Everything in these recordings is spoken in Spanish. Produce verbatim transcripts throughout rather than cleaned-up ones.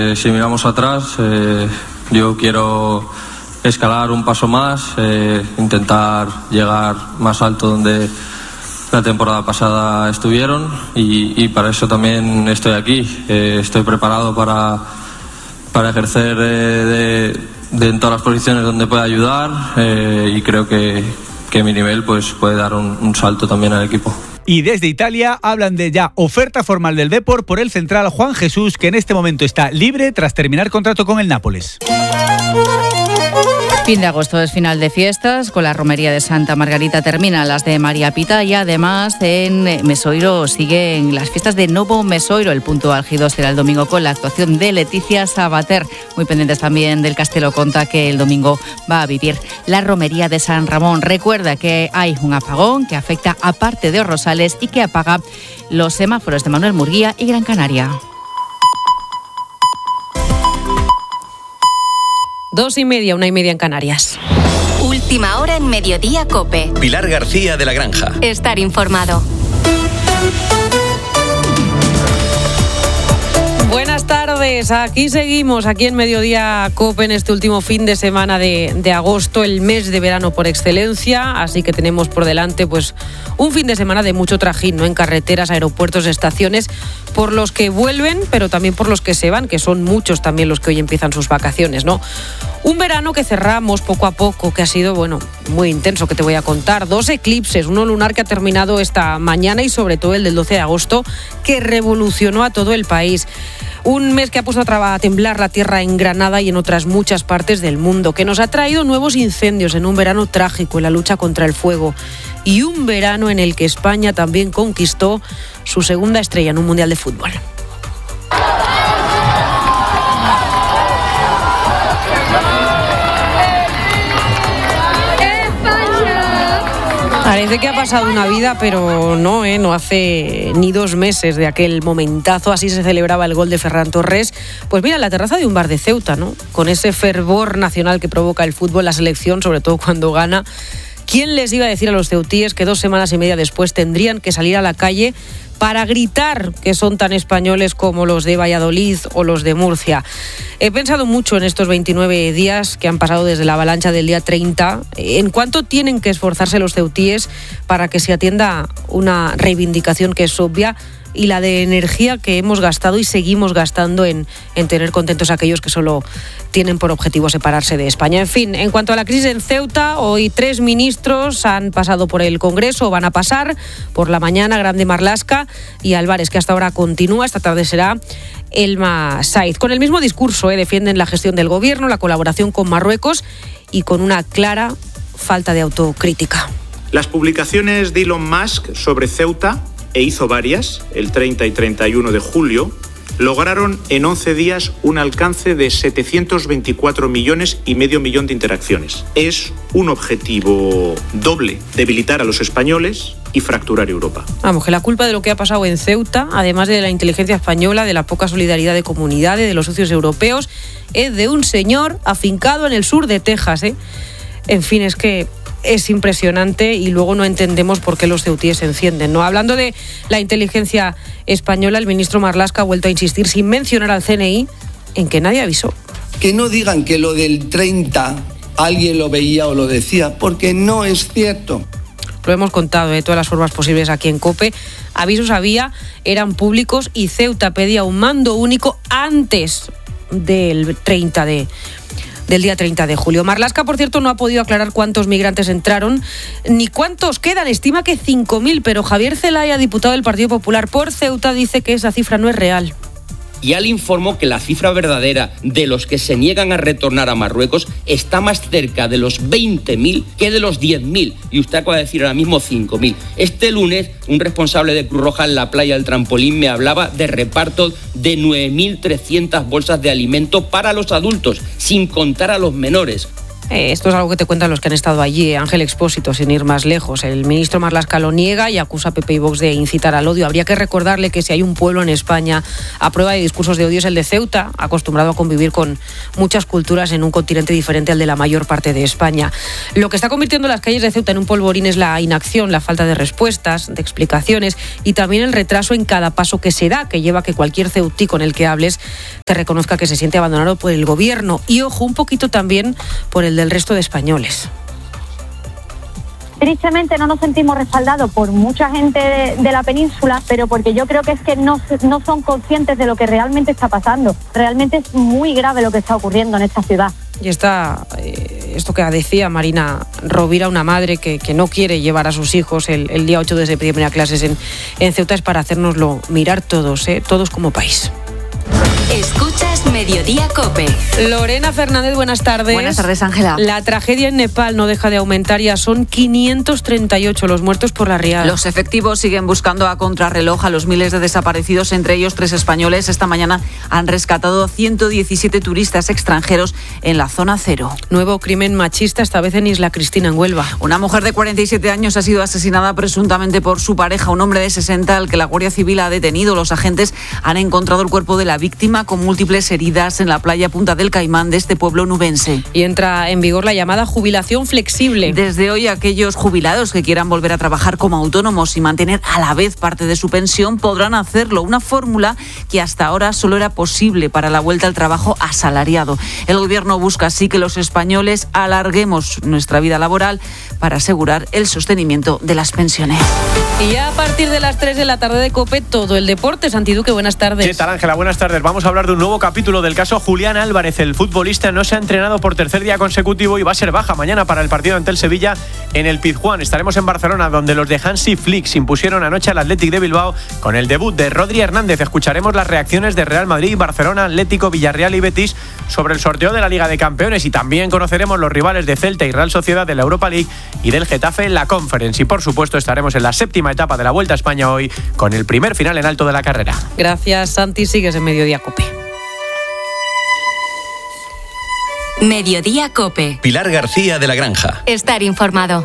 Eh, si miramos atrás, eh, yo quiero escalar un paso más, eh, intentar llegar más alto donde la temporada pasada estuvieron y, y para eso también estoy aquí. Eh, estoy preparado para, para ejercer eh, de, de en todas las posiciones donde pueda ayudar eh, y creo que, que mi nivel pues, puede dar un, un salto también al equipo. Y desde Italia hablan de ya oferta formal del Depor por el central Juan Jesús, que en este momento está libre tras terminar contrato con el Nápoles. Fin de agosto es final de fiestas, con la romería de Santa Margarita terminan las de María Pita y además en Mesoiro siguen las fiestas de Novo Mesoiro. El punto álgido será el domingo con la actuación de Leticia Sabater. Muy pendientes también del Castelo Conta, que el domingo va a vivir la romería de San Ramón. Recuerda que hay un apagón que afecta a parte de Os Rosales y que apaga los semáforos de Manuel Murguía y Gran Canaria. Dos y media, una y media en Canarias. Última hora en Mediodía COPE. Pilar García de la Granja. Estar informado. Buenas tardes, aquí seguimos, aquí en Mediodía COPE en este último fin de semana de, de agosto, el mes de verano por excelencia, así que tenemos por delante pues un fin de semana de mucho trajín, ¿no? En carreteras, aeropuertos, estaciones, por los que vuelven, pero también por los que se van, que son muchos también los que hoy empiezan sus vacaciones, ¿no? Un verano que cerramos poco a poco, que ha sido, bueno, muy intenso, que te voy a contar. Dos eclipses, uno lunar que ha terminado esta mañana y sobre todo el del doce de agosto, que revolucionó a todo el país. Un mes que ha puesto a temblar la tierra en Granada y en otras muchas partes del mundo, que nos ha traído nuevos incendios en un verano trágico en la lucha contra el fuego. Y un verano en el que España también conquistó su segunda estrella en un mundial de fútbol. Parece que ha pasado una vida, pero no, ¿eh? No hace ni dos meses de aquel momentazo. Así se celebraba el gol de Ferran Torres. Pues mira, en la terraza de un bar de Ceuta, ¿no? Con ese fervor nacional que provoca el fútbol, la selección, sobre todo cuando gana. ¿Quién les iba a decir a los ceutíes que dos semanas y media después tendrían que salir a la calle para gritar que son tan españoles como los de Valladolid o los de Murcia? He pensado mucho en estos veintinueve días que han pasado desde la avalancha del día treinta, en cuánto tienen que esforzarse los ceutíes para que se atienda una reivindicación que es obvia, y la de energía que hemos gastado y seguimos gastando en, en tener contentos a aquellos que solo tienen por objetivo separarse de España. En fin, en cuanto a la crisis en Ceuta, hoy tres ministros han pasado por el Congreso, o van a pasar por la mañana: Grande Marlaska y Álvarez, que hasta ahora continúa. Esta tarde será Elma Saiz. Con el mismo discurso, eh, defienden la gestión del gobierno, la colaboración con Marruecos y con una clara falta de autocrítica. Las publicaciones de Elon Musk sobre Ceuta, e hizo varias, el treinta y treinta y uno de julio, lograron en once días un alcance de setecientos veinticuatro millones y medio millón de interacciones. Es un objetivo doble: debilitar a los españoles y fracturar Europa. Vamos, que la culpa de lo que ha pasado en Ceuta, además de la inteligencia española, de la poca solidaridad de comunidades, de los socios europeos, es de un señor afincado en el sur de Texas, ¿eh? En fin, es que es impresionante y luego no entendemos por qué los ceutíes se encienden, ¿no? Hablando de la inteligencia española, el ministro Marlaska ha vuelto a insistir, sin mencionar al C N I, en que nadie avisó. Que no digan que lo del treinta alguien lo veía o lo decía, porque no es cierto. Lo hemos contado de todas las formas posibles aquí en COPE. Avisos había, eran públicos, y Ceuta pedía un mando único antes del treinta de del día treinta de julio. Marlaska, por cierto, no ha podido aclarar cuántos migrantes entraron ni cuántos quedan. Estima que cinco mil, pero Javier Zelaya, diputado del Partido Popular por Ceuta, dice que esa cifra no es real. Ya le informó que la cifra verdadera de los que se niegan a retornar a Marruecos está más cerca de los veinte mil que de los diez mil. Y usted acaba de decir ahora mismo cinco mil. Este lunes, un responsable de Cruz Roja en la playa del Trampolín me hablaba de reparto de nueve mil trescientas bolsas de alimento para los adultos, sin contar a los menores. Eh, esto es algo que te cuentan los que han estado allí. Ángel Expósito, sin ir más lejos. El ministro Marlaska lo niega y acusa a P P y Vox de incitar al odio. Habría que recordarle que si hay un pueblo en España a prueba de discursos de odio es el de Ceuta, acostumbrado a convivir con muchas culturas en un continente diferente al de la mayor parte de España. Lo que está convirtiendo las calles de Ceuta en un polvorín es la inacción, la falta de respuestas, de explicaciones y también el retraso en cada paso que se da, que lleva a que cualquier ceutí con el que hables te reconozca que se siente abandonado por el gobierno. Y ojo, un poquito también por el del resto de españoles. Tristemente no nos sentimos respaldados por mucha gente de, de la península, pero porque yo creo que es que no, no son conscientes de lo que realmente está pasando. Realmente es muy grave lo que está ocurriendo en esta ciudad. Y está eh, esto que decía Marina Rovira, una madre que, que no quiere llevar a sus hijos el, el día ocho de septiembre a clases en, en Ceuta, es para hacérnoslo mirar todos, ¿eh? todos como país. Escuchas Mediodía COPE. Lorena Fernández, buenas tardes. Buenas tardes, Ángela. La tragedia en Nepal no deja de aumentar, ya son quinientos treinta y ocho los muertos por la riada. Los efectivos siguen buscando a contrarreloj a los miles de desaparecidos, entre ellos tres españoles. Esta mañana han rescatado ciento diecisiete turistas extranjeros en la zona cero. Nuevo crimen machista, esta vez en Isla Cristina, en Huelva. Una mujer de cuarenta y siete años ha sido asesinada presuntamente por su pareja, un hombre de sesenta al que la Guardia Civil ha detenido. Los agentes han encontrado el cuerpo de la víctima con múltiples heridas en la playa Punta del Caimán de este pueblo nubense. Y entra en vigor la llamada jubilación flexible. Desde hoy, aquellos jubilados que quieran volver a trabajar como autónomos y mantener a la vez parte de su pensión podrán hacerlo. Una fórmula que hasta ahora solo era posible para la vuelta al trabajo asalariado. El gobierno busca así que los españoles alarguemos nuestra vida laboral para asegurar el sostenimiento de las pensiones. Y ya a partir de las tres de la tarde de COPE, todo el deporte. Santi Duque, buenas tardes. ¿Qué tal, Ángela? Buenas tardes. Vamos a hablar de un nuevo capítulo del caso Julián Álvarez. El futbolista no se ha entrenado por tercer día consecutivo y va a ser baja mañana para el partido ante el Sevilla en el Pizjuán. Estaremos en Barcelona, donde los de Hansi Flick se impusieron anoche al Athletic de Bilbao con el debut de Rodri Hernández. Escucharemos las reacciones de Real Madrid, Barcelona, Atlético, Villarreal y Betis sobre el sorteo de la Liga de Campeones, y también conoceremos los rivales de Celta y Real Sociedad de la Europa League y del Getafe en la Conference. Y por supuesto estaremos en la séptima etapa de la Vuelta a España hoy con el primer final en alto de la carrera. Gracias, Santi. Sigues en Mediodía COPE. Mediodía COPE. Pilar García de la Granja. Estar informado.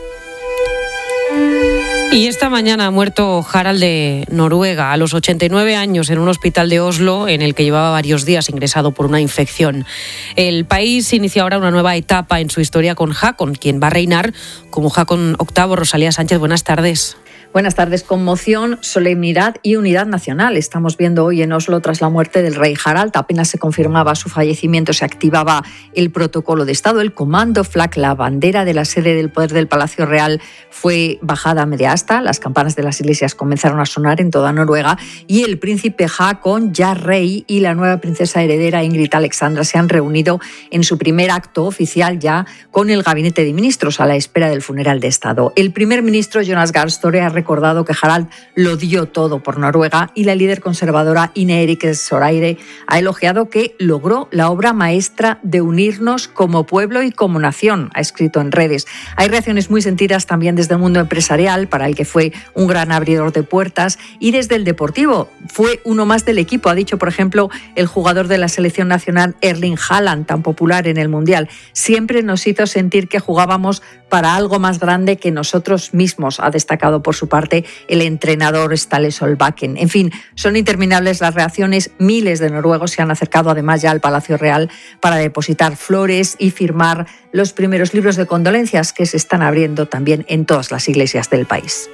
Y esta mañana ha muerto Harald de Noruega a los ochenta y nueve años en un hospital de Oslo en el que llevaba varios días ingresado por una infección. El país inicia ahora una nueva etapa en su historia con Haakon, quien va a reinar como Haakon octavo. Rosalía Sánchez, buenas tardes. Buenas tardes. Conmoción, solemnidad y unidad nacional. Estamos viendo hoy en Oslo, tras la muerte del rey Harald, apenas se confirmaba su fallecimiento, se activaba el protocolo de Estado. El comando Flag, la bandera de la sede del poder del Palacio Real, fue bajada a media asta. Las campanas de las iglesias comenzaron a sonar en toda Noruega y el príncipe Haakon, ya rey, y la nueva princesa heredera Ingrid Alexandra se han reunido en su primer acto oficial ya con el gabinete de ministros a la espera del funeral de Estado. El primer ministro Jonas Gahr Støre ha recordado que Harald lo dio todo por Noruega y la líder conservadora Ine Eriksen Søreide ha elogiado que logró la obra maestra de unirnos como pueblo y como nación, ha escrito en redes. Hay reacciones muy sentidas también desde el mundo empresarial, para el que fue un gran abridor de puertas, y desde el deportivo. Fue uno más del equipo, ha dicho, por ejemplo, el jugador de la selección nacional Erling Haaland, tan popular en el Mundial. Siempre nos hizo sentir que jugábamos para algo más grande que nosotros mismos, ha destacado por su parte el entrenador Ståle Solbakken. En fin, son interminables las reacciones. Miles de noruegos se han acercado además ya al Palacio Real para depositar flores y firmar los primeros libros de condolencias que se están abriendo también en todas las iglesias del país.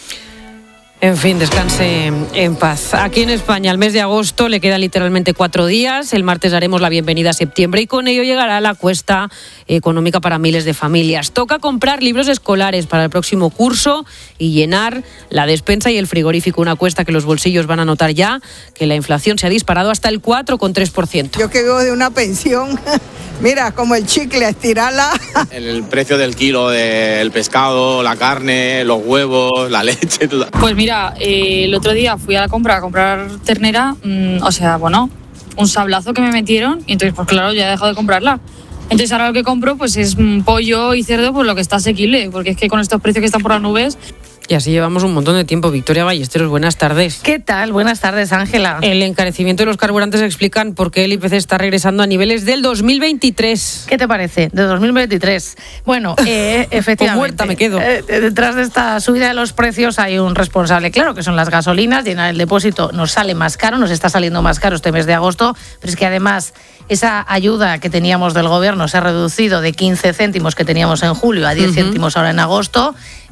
En fin, descanse en paz. Aquí en España, al mes de agosto le quedan literalmente cuatro días. El martes daremos la bienvenida a septiembre y con ello llegará la cuesta económica para miles de familias. Toca comprar libros escolares para el próximo curso y llenar la despensa y el frigorífico. Una cuesta que los bolsillos van a notar ya que la inflación se ha disparado hasta el cuatro coma tres por ciento. Yo que vivo de una pensión, mira, como el chicle, estirarla. El precio del kilo del pescado, la carne, los huevos, la leche, todo. Pues mira, eh, el otro día fui a la compra a comprar ternera, mmm, o sea, bueno, un sablazo que me metieron y entonces, pues claro, ya he dejado de comprarla. Entonces ahora lo que compro pues es pollo y cerdo, pues lo que está asequible, porque es que con estos precios que están por las nubes. Y así llevamos un montón de tiempo. Victoria Ballesteros, buenas tardes. ¿Qué tal? Buenas tardes, Ángela. El encarecimiento de los carburantes explican por qué el I P C está regresando a niveles del dos mil veintitrés. ¿Qué te parece? De dos mil veintitrés. Bueno, eh, efectivamente. muerta me quedo. Eh, detrás de esta subida de los precios hay un responsable claro, que son las gasolinas. Llenar el depósito nos sale más caro, nos está saliendo más caro este mes de agosto, pero es que además esa ayuda que teníamos del gobierno se ha reducido de quince céntimos que teníamos en julio a diez uh-huh. céntimos ahora en agosto.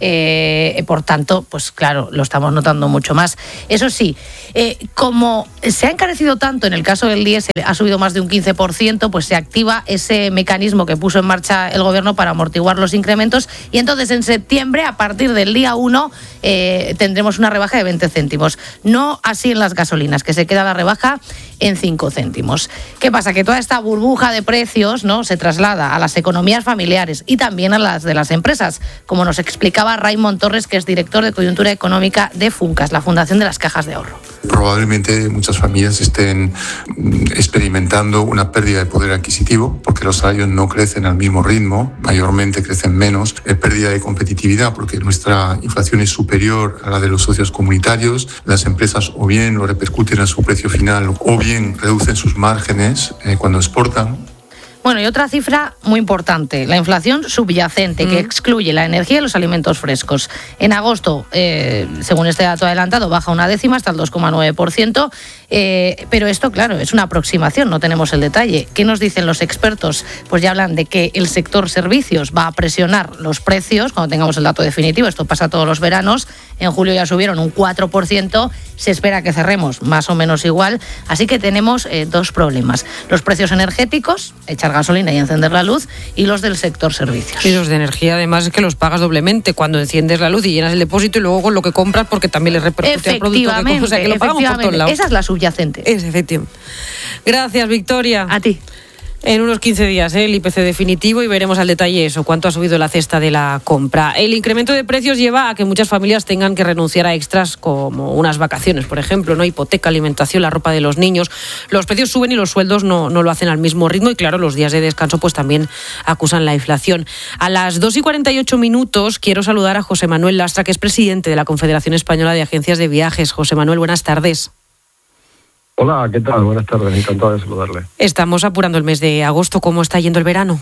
Eh, por tanto, pues claro, lo estamos notando mucho más. Eso sí, eh, como se ha encarecido tanto, en el caso del diésel ha subido más de un quince por ciento, pues se activa ese mecanismo que puso en marcha el gobierno para amortiguar los incrementos y entonces en septiembre, a partir del día uno, eh, tendremos una rebaja de veinte céntimos. No así en las gasolinas, que se queda la rebaja en cinco céntimos. ¿Qué pasa? Que toda esta burbuja de precios, ¿no?, se traslada a las economías familiares y también a las de las empresas, como nos explicaba Raymond Torres, que es director de coyuntura económica de Funcas, la Fundación de las Cajas de Ahorro. Probablemente muchas familias estén experimentando una pérdida de poder adquisitivo porque los salarios no crecen al mismo ritmo, mayormente crecen menos, es pérdida de competitividad porque nuestra inflación es superior a la de los socios comunitarios, las empresas o bien lo repercuten en su precio final o bien reducen sus márgenes eh, cuando exportan. Bueno, y otra cifra muy importante, la inflación subyacente, mm. que excluye la energía y los alimentos frescos. En agosto, eh, según este dato adelantado, baja una décima hasta el dos coma nueve por ciento, eh, pero esto, claro, es una aproximación, no tenemos el detalle. ¿Qué nos dicen los expertos? Pues ya hablan de que el sector servicios va a presionar los precios cuando tengamos el dato definitivo. Esto pasa todos los veranos. En julio ya subieron un cuatro por ciento, se espera que cerremos más o menos igual. Así que tenemos eh, dos problemas. Los precios energéticos, echar gasolina y encender la luz, y los del sector servicios. Y los de energía, además, es que los pagas doblemente cuando enciendes la luz y llenas el depósito y luego con lo que compras, porque también le repercute al producto que compras. O sea, que lo pagamos por todos lados. Esa es la subyacente. Es efectivo. Gracias, Victoria. A ti. En unos quince días, ¿eh? el I P C definitivo, y veremos al detalle eso, cuánto ha subido la cesta de la compra. El incremento de precios lleva a que muchas familias tengan que renunciar a extras como unas vacaciones, por ejemplo, ¿no? Hipoteca, alimentación, la ropa de los niños. Los precios suben y los sueldos no, no lo hacen al mismo ritmo y, claro, los días de descanso pues también acusan la inflación. A las dos y cuarenta y ocho minutos quiero saludar a José Manuel Lastra, que es presidente de la Confederación Española de Agencias de Viajes. José Manuel, buenas tardes. Hola, ¿qué tal? Buenas tardes, encantado de saludarle. Estamos apurando el mes de agosto, ¿cómo está yendo el verano?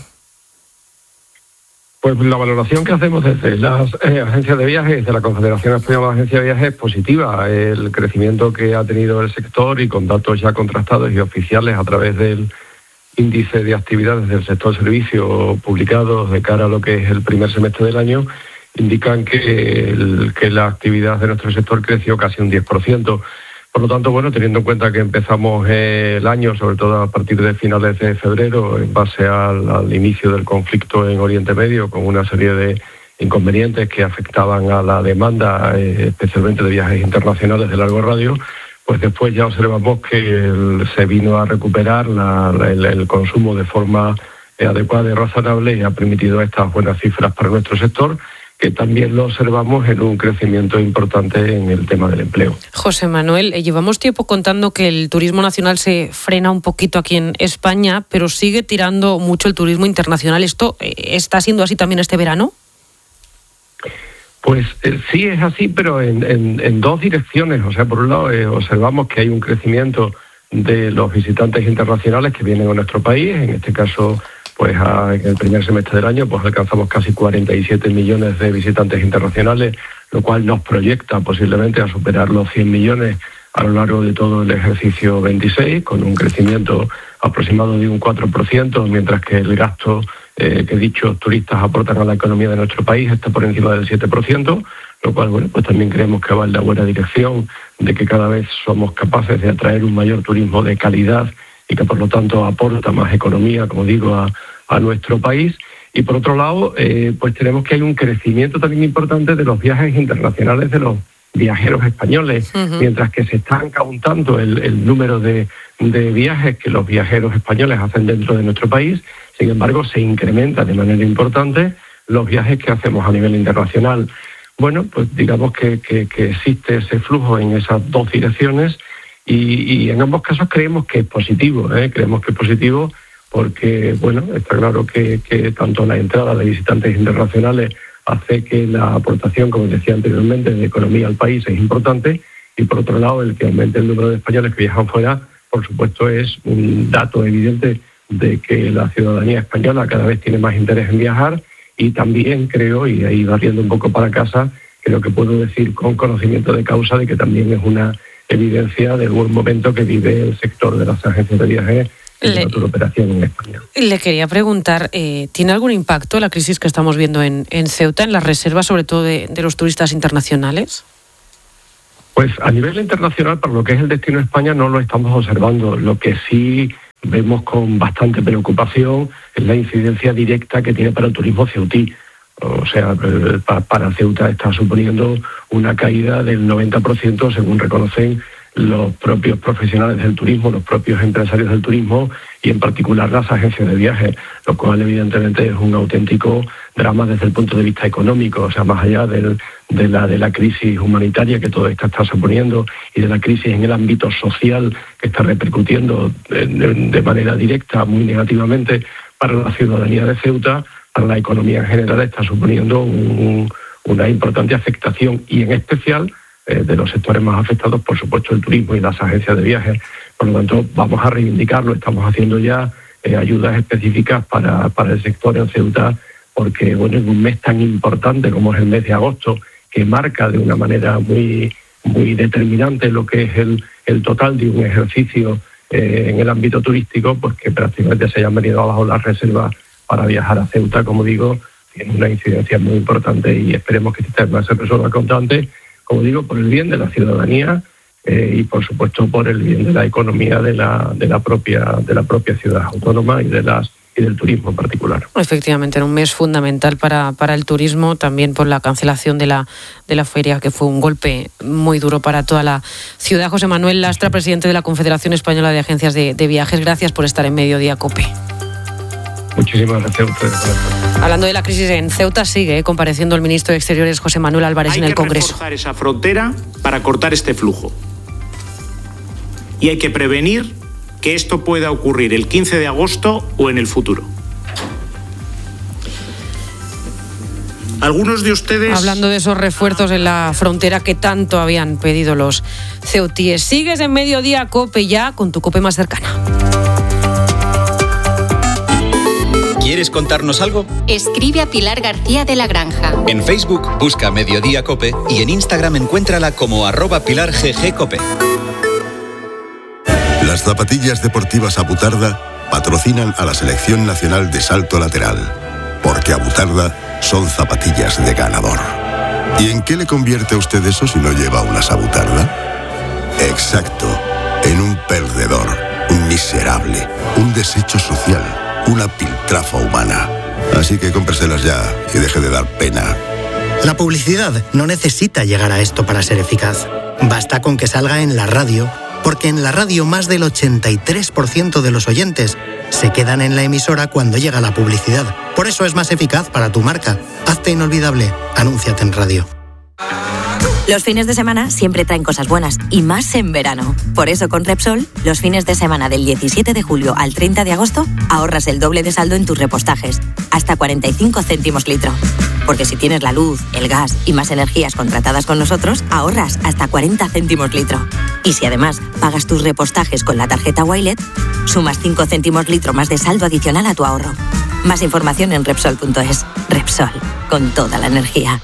Pues la valoración que hacemos desde las eh, agencias de viajes, de la Confederación Española de Agencias de Viajes, es positiva. El crecimiento que ha tenido el sector y con datos ya contrastados y oficiales a través del índice de actividades del sector servicio publicados de cara a lo que es el primer semestre del año, indican que, el, que la actividad de nuestro sector creció casi un diez por ciento. Por lo tanto, bueno, teniendo en cuenta que empezamos el año, sobre todo a partir de finales de febrero, en base al, al inicio del conflicto en Oriente Medio, con una serie de inconvenientes que afectaban a la demanda, eh, especialmente de viajes internacionales de largo radio, pues después ya observamos que el, se vino a recuperar la, la, el, el consumo de forma eh, adecuada y razonable, y ha permitido estas buenas cifras para nuestro sector, que también lo observamos en un crecimiento importante en el tema del empleo. José Manuel, eh, llevamos tiempo contando que el turismo nacional se frena un poquito aquí en España, pero sigue tirando mucho el turismo internacional. ¿Esto eh, está siendo así también este verano? Pues eh, sí es así, pero en, en, en dos direcciones. O sea, por un lado eh, observamos que hay un crecimiento de los visitantes internacionales que vienen a nuestro país, en este caso pues a, en el primer semestre del año pues alcanzamos casi cuarenta y siete millones de visitantes internacionales, lo cual nos proyecta posiblemente a superar los cien millones a lo largo de todo el ejercicio veintiséis, con un crecimiento aproximado de un cuatro por ciento, mientras que el gasto eh, que dichos turistas aportan a la economía de nuestro país está por encima del siete por ciento, lo cual, bueno, pues también creemos que va en la buena dirección, de que cada vez somos capaces de atraer un mayor turismo de calidad y que por lo tanto aporta más economía, como digo, a, a nuestro país. Y por otro lado, eh, pues tenemos que hay un crecimiento también importante de los viajes internacionales de los viajeros españoles, uh-huh. mientras que se está aumentando el, el número de, de viajes que los viajeros españoles hacen dentro de nuestro país. Sin embargo, se incrementa de manera importante los viajes que hacemos a nivel internacional. Bueno, pues digamos que, que, que existe ese flujo en esas dos direcciones y, y en ambos casos creemos que es positivo, ¿eh? creemos que es positivo porque, bueno, está claro que, que tanto la entrada de visitantes internacionales hace que la aportación, como decía anteriormente, de economía al país es importante, y por otro lado el que aumente el número de españoles que viajan fuera, por supuesto, es un dato evidente de que la ciudadanía española cada vez tiene más interés en viajar, y también creo, y ahí barriendo un poco para casa, creo que puedo decir con conocimiento de causa de que también es una evidencia del buen momento que vive el sector de las agencias de viajes y de la turoperación en España. Le quería preguntar, eh, ¿tiene algún impacto la crisis que estamos viendo en, en Ceuta, en las reservas, sobre todo de, de los turistas internacionales? Pues a nivel internacional, para lo que es el destino de España, no lo estamos observando. Lo que sí vemos con bastante preocupación es la incidencia directa que tiene para el turismo ceutí. O sea, para Ceuta está suponiendo una caída del noventa por ciento, según reconocen los propios profesionales del turismo, los propios empresarios del turismo y en particular las agencias de viajes, lo cual evidentemente es un auténtico drama desde el punto de vista económico, o sea, más allá del, de, la, de la crisis humanitaria que todo esto está suponiendo y de la crisis en el ámbito social que está repercutiendo de, de, de manera directa muy negativamente para la ciudadanía de Ceuta. Para la economía en general está suponiendo un, una importante afectación y en especial eh, de los sectores más afectados, por supuesto, el turismo y las agencias de viajes. Por lo tanto, vamos a reivindicarlo, estamos haciendo ya eh, ayudas específicas para, para el sector en Ceuta, porque bueno, en un mes tan importante como es el mes de agosto, que marca de una manera muy, muy determinante lo que es el, el total de un ejercicio eh, en el ámbito turístico, pues que prácticamente se hayan venido abajo las reservas para viajar a Ceuta, como digo, tiene una incidencia muy importante y esperemos que este tema se resuelva cuanto antes, como digo, por el bien de la ciudadanía eh, y por supuesto por el bien de la economía de la, de la propia, de la propia ciudad autónoma y de las y del turismo en particular. Efectivamente, en un mes fundamental para, para el turismo, también por la cancelación de la, de la feria, que fue un golpe muy duro para toda la ciudad. José Manuel Lastra, presidente de la Confederación Española de Agencias de, de Viajes, gracias por estar en Mediodía COPE. Muchísimas gracias a ustedes. Hablando de la crisis en Ceuta, sigue eh, compareciendo el ministro de Exteriores, José Manuel Álvarez, Hay en el Congreso. Hay que reforzar esa frontera para cortar este flujo. Y hay que prevenir que esto pueda ocurrir el quince de agosto o en el futuro. Algunos de ustedes... Hablando de esos refuerzos en la frontera que tanto habían pedido los ceutíes. Sigues en Mediodía COPE ya con tu COPE más cercana. ¿Quieres contarnos algo? Escribe a Pilar García de la Granja. En Facebook busca Mediodía COPE y en Instagram encuéntrala como arroba Pilar G G COPE. Las zapatillas deportivas Abutarda patrocinan a la Selección Nacional de Salto Lateral, porque Abutarda son zapatillas de ganador. ¿Y en qué le convierte a usted eso si no lleva unas Abutarda? Exacto, en un perdedor, un miserable, un desecho social, una piltrafa humana. Así que cómpreselas ya y deje de dar pena. La publicidad no necesita llegar a esto para ser eficaz. Basta con que salga en la radio, porque en la radio más del ochenta y tres por ciento de los oyentes se quedan en la emisora cuando llega la publicidad. Por eso es más eficaz para tu marca. Hazte inolvidable. Anúnciate en radio. Los fines de semana siempre traen cosas buenas, y más en verano. Por eso con Repsol, los fines de semana del diecisiete de julio al treinta de agosto, ahorras el doble de saldo en tus repostajes, hasta cuarenta y cinco céntimos litro. Porque si tienes la luz, el gas y más energías contratadas con nosotros, ahorras hasta cuarenta céntimos litro. Y si además pagas tus repostajes con la tarjeta Wilet, sumas cinco céntimos litro más de saldo adicional a tu ahorro. Más información en Repsol punto es. Repsol, con toda la energía.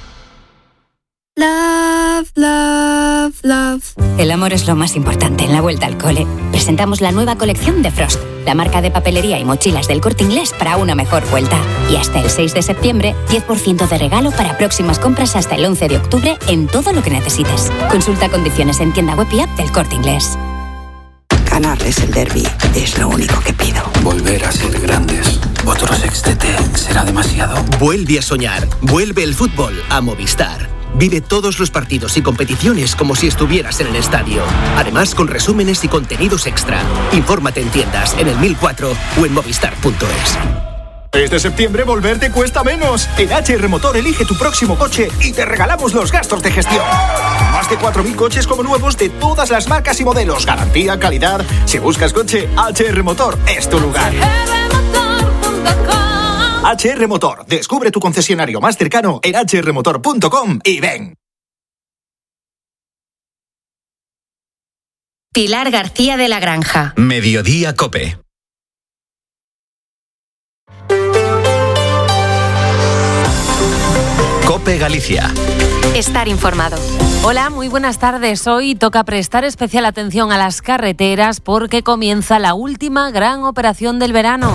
Love, love, love. El amor es lo más importante en la vuelta al cole. Presentamos la nueva colección de Frost, la marca de papelería y mochilas del Corte Inglés para una mejor vuelta. Y hasta el seis de septiembre, diez por ciento de regalo para próximas compras hasta el once de octubre en todo lo que necesites. Consulta condiciones en tienda web y app del Corte Inglés. Ganarles el derbi es lo único que pido. Volver a ser grandes. Otro sextete será demasiado. Vuelve a soñar. Vuelve el fútbol a Movistar. Vive todos los partidos y competiciones como si estuvieras en el estadio. Además, con resúmenes y contenidos extra. Infórmate en tiendas, en el mil cuatro o en movistar punto es. Este septiembre volver te cuesta menos. En H R Motor elige tu próximo coche y te regalamos los gastos de gestión. Más de cuatro mil coches como nuevos de todas las marcas y modelos. Garantía, calidad. Si buscas coche, H R Motor es tu lugar. H R Motor. Descubre tu concesionario más cercano en h r motor punto com y ven. Pilar García de la Granja. Mediodía COPE. COPE Galicia. Estar informado. Hola, muy buenas tardes. Hoy toca prestar especial atención a las carreteras porque comienza la última gran operación del verano.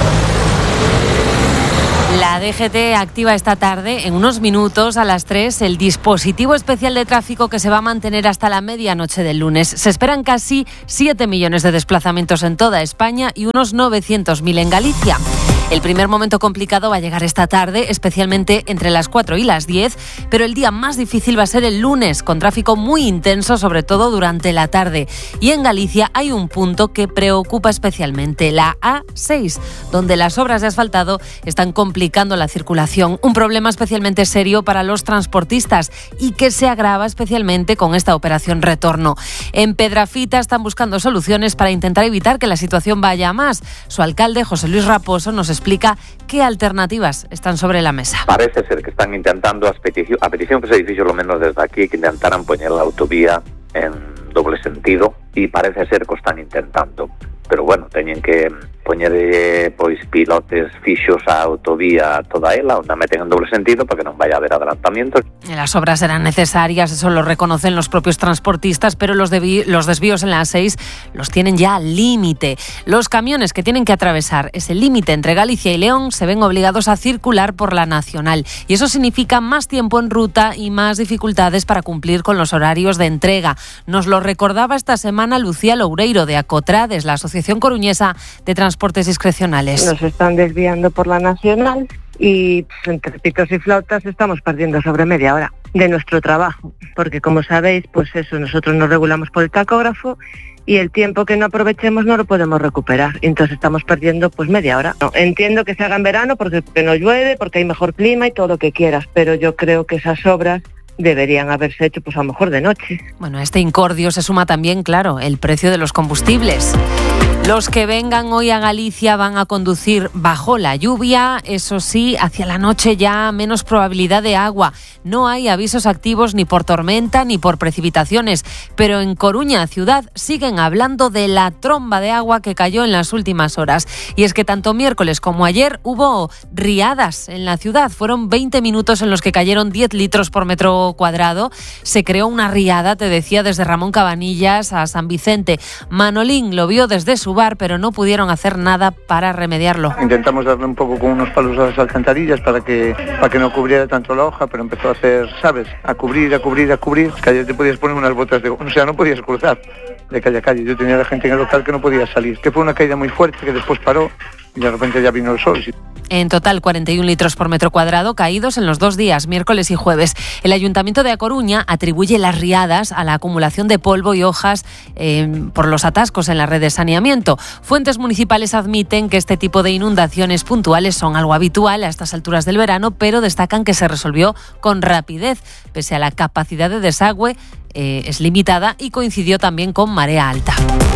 La D G T activa esta tarde, en unos minutos, a las tres, el dispositivo especial de tráfico que se va a mantener hasta la medianoche del lunes. Se esperan casi siete millones de desplazamientos en toda España y unos novecientos mil en Galicia. El primer momento complicado va a llegar esta tarde, especialmente entre las cuatro y las diez, pero el día más difícil va a ser el lunes, con tráfico muy intenso, sobre todo durante la tarde. Y en Galicia hay un punto que preocupa especialmente, la A seis, donde las obras de asfaltado están complicando la circulación. Un problema especialmente serio para los transportistas y que se agrava especialmente con esta operación retorno. En Pedrafita están buscando soluciones para intentar evitar que la situación vaya a más. Su alcalde, José Luis Raposo, nos explica qué alternativas están sobre la mesa. Parece ser que están intentando, a petición, a petición que se edificio, lo menos desde aquí, que intentaran poner la autovía en doble sentido, y parece ser que están intentando. Pero bueno, teñen que poñer eh, pois pilotes fixos a autovía toda ela, onde meten en doble sentido para que non vaya a haber adelantamientos. Las obras serán necesarias, eso lo reconocen los propios transportistas, pero los, debi- los desvíos en la A seis los tienen ya al límite. Los camiones que tienen que atravesar ese límite entre Galicia y León se ven obligados a circular por la nacional, y eso significa más tiempo en ruta y más dificultades para cumplir con los horarios de entrega. Nos lo recordaba esta semana Lucía Loureiro, de Acotrades, la Asociación Coruñesa de Transportes Discrecionales. Nos están desviando por la nacional y pues, entre pitos y flautas estamos perdiendo sobre media hora de nuestro trabajo, porque como sabéis, pues eso, nosotros nos regulamos por el tacógrafo y el tiempo que no aprovechemos no lo podemos recuperar, entonces estamos perdiendo pues media hora. No, entiendo que se haga en verano porque, porque no llueve, porque hay mejor clima y todo lo que quieras, pero yo creo que esas obras deberían haberse hecho pues a lo mejor de noche. Bueno, a este incordio se suma también, claro, el precio de los combustibles. Los que vengan hoy a Galicia van a conducir bajo la lluvia, eso sí, hacia la noche ya menos probabilidad de agua. No hay avisos activos ni por tormenta ni por precipitaciones, pero en Coruña, ciudad, siguen hablando de la tromba de agua que cayó en las últimas horas. Y es que tanto miércoles como ayer hubo riadas en la ciudad. Fueron veinte minutos en los que cayeron diez litros por metro cuadrado. Se creó una riada, te decía, desde Ramón Cabanillas a San Vicente. Manolín lo vio desde su bar, pero no pudieron hacer nada para remediarlo. Intentamos darle un poco con unos palos a las alcantarillas para que para que no cubriera tanto la hoja, pero empezó a hacer, ¿sabes? A cubrir, a cubrir, a cubrir. Que ayer te podías poner unas botas de... O sea, no podías cruzar de calle a calle. Yo tenía la gente en el local que no podía salir. Que fue una caída muy fuerte que después paró y de repente ya vino el sol. En total, cuarenta y un litros por metro cuadrado caídos en los dos días, miércoles y jueves. El Ayuntamiento de A Coruña atribuye las riadas a la acumulación de polvo y hojas eh, por los atascos en la red de saneamiento. Fuentes municipales admiten que este tipo de inundaciones puntuales son algo habitual a estas alturas del verano, pero destacan que se resolvió con rapidez, pese a la capacidad de desagüe eh, es limitada y coincidió también con marea alta.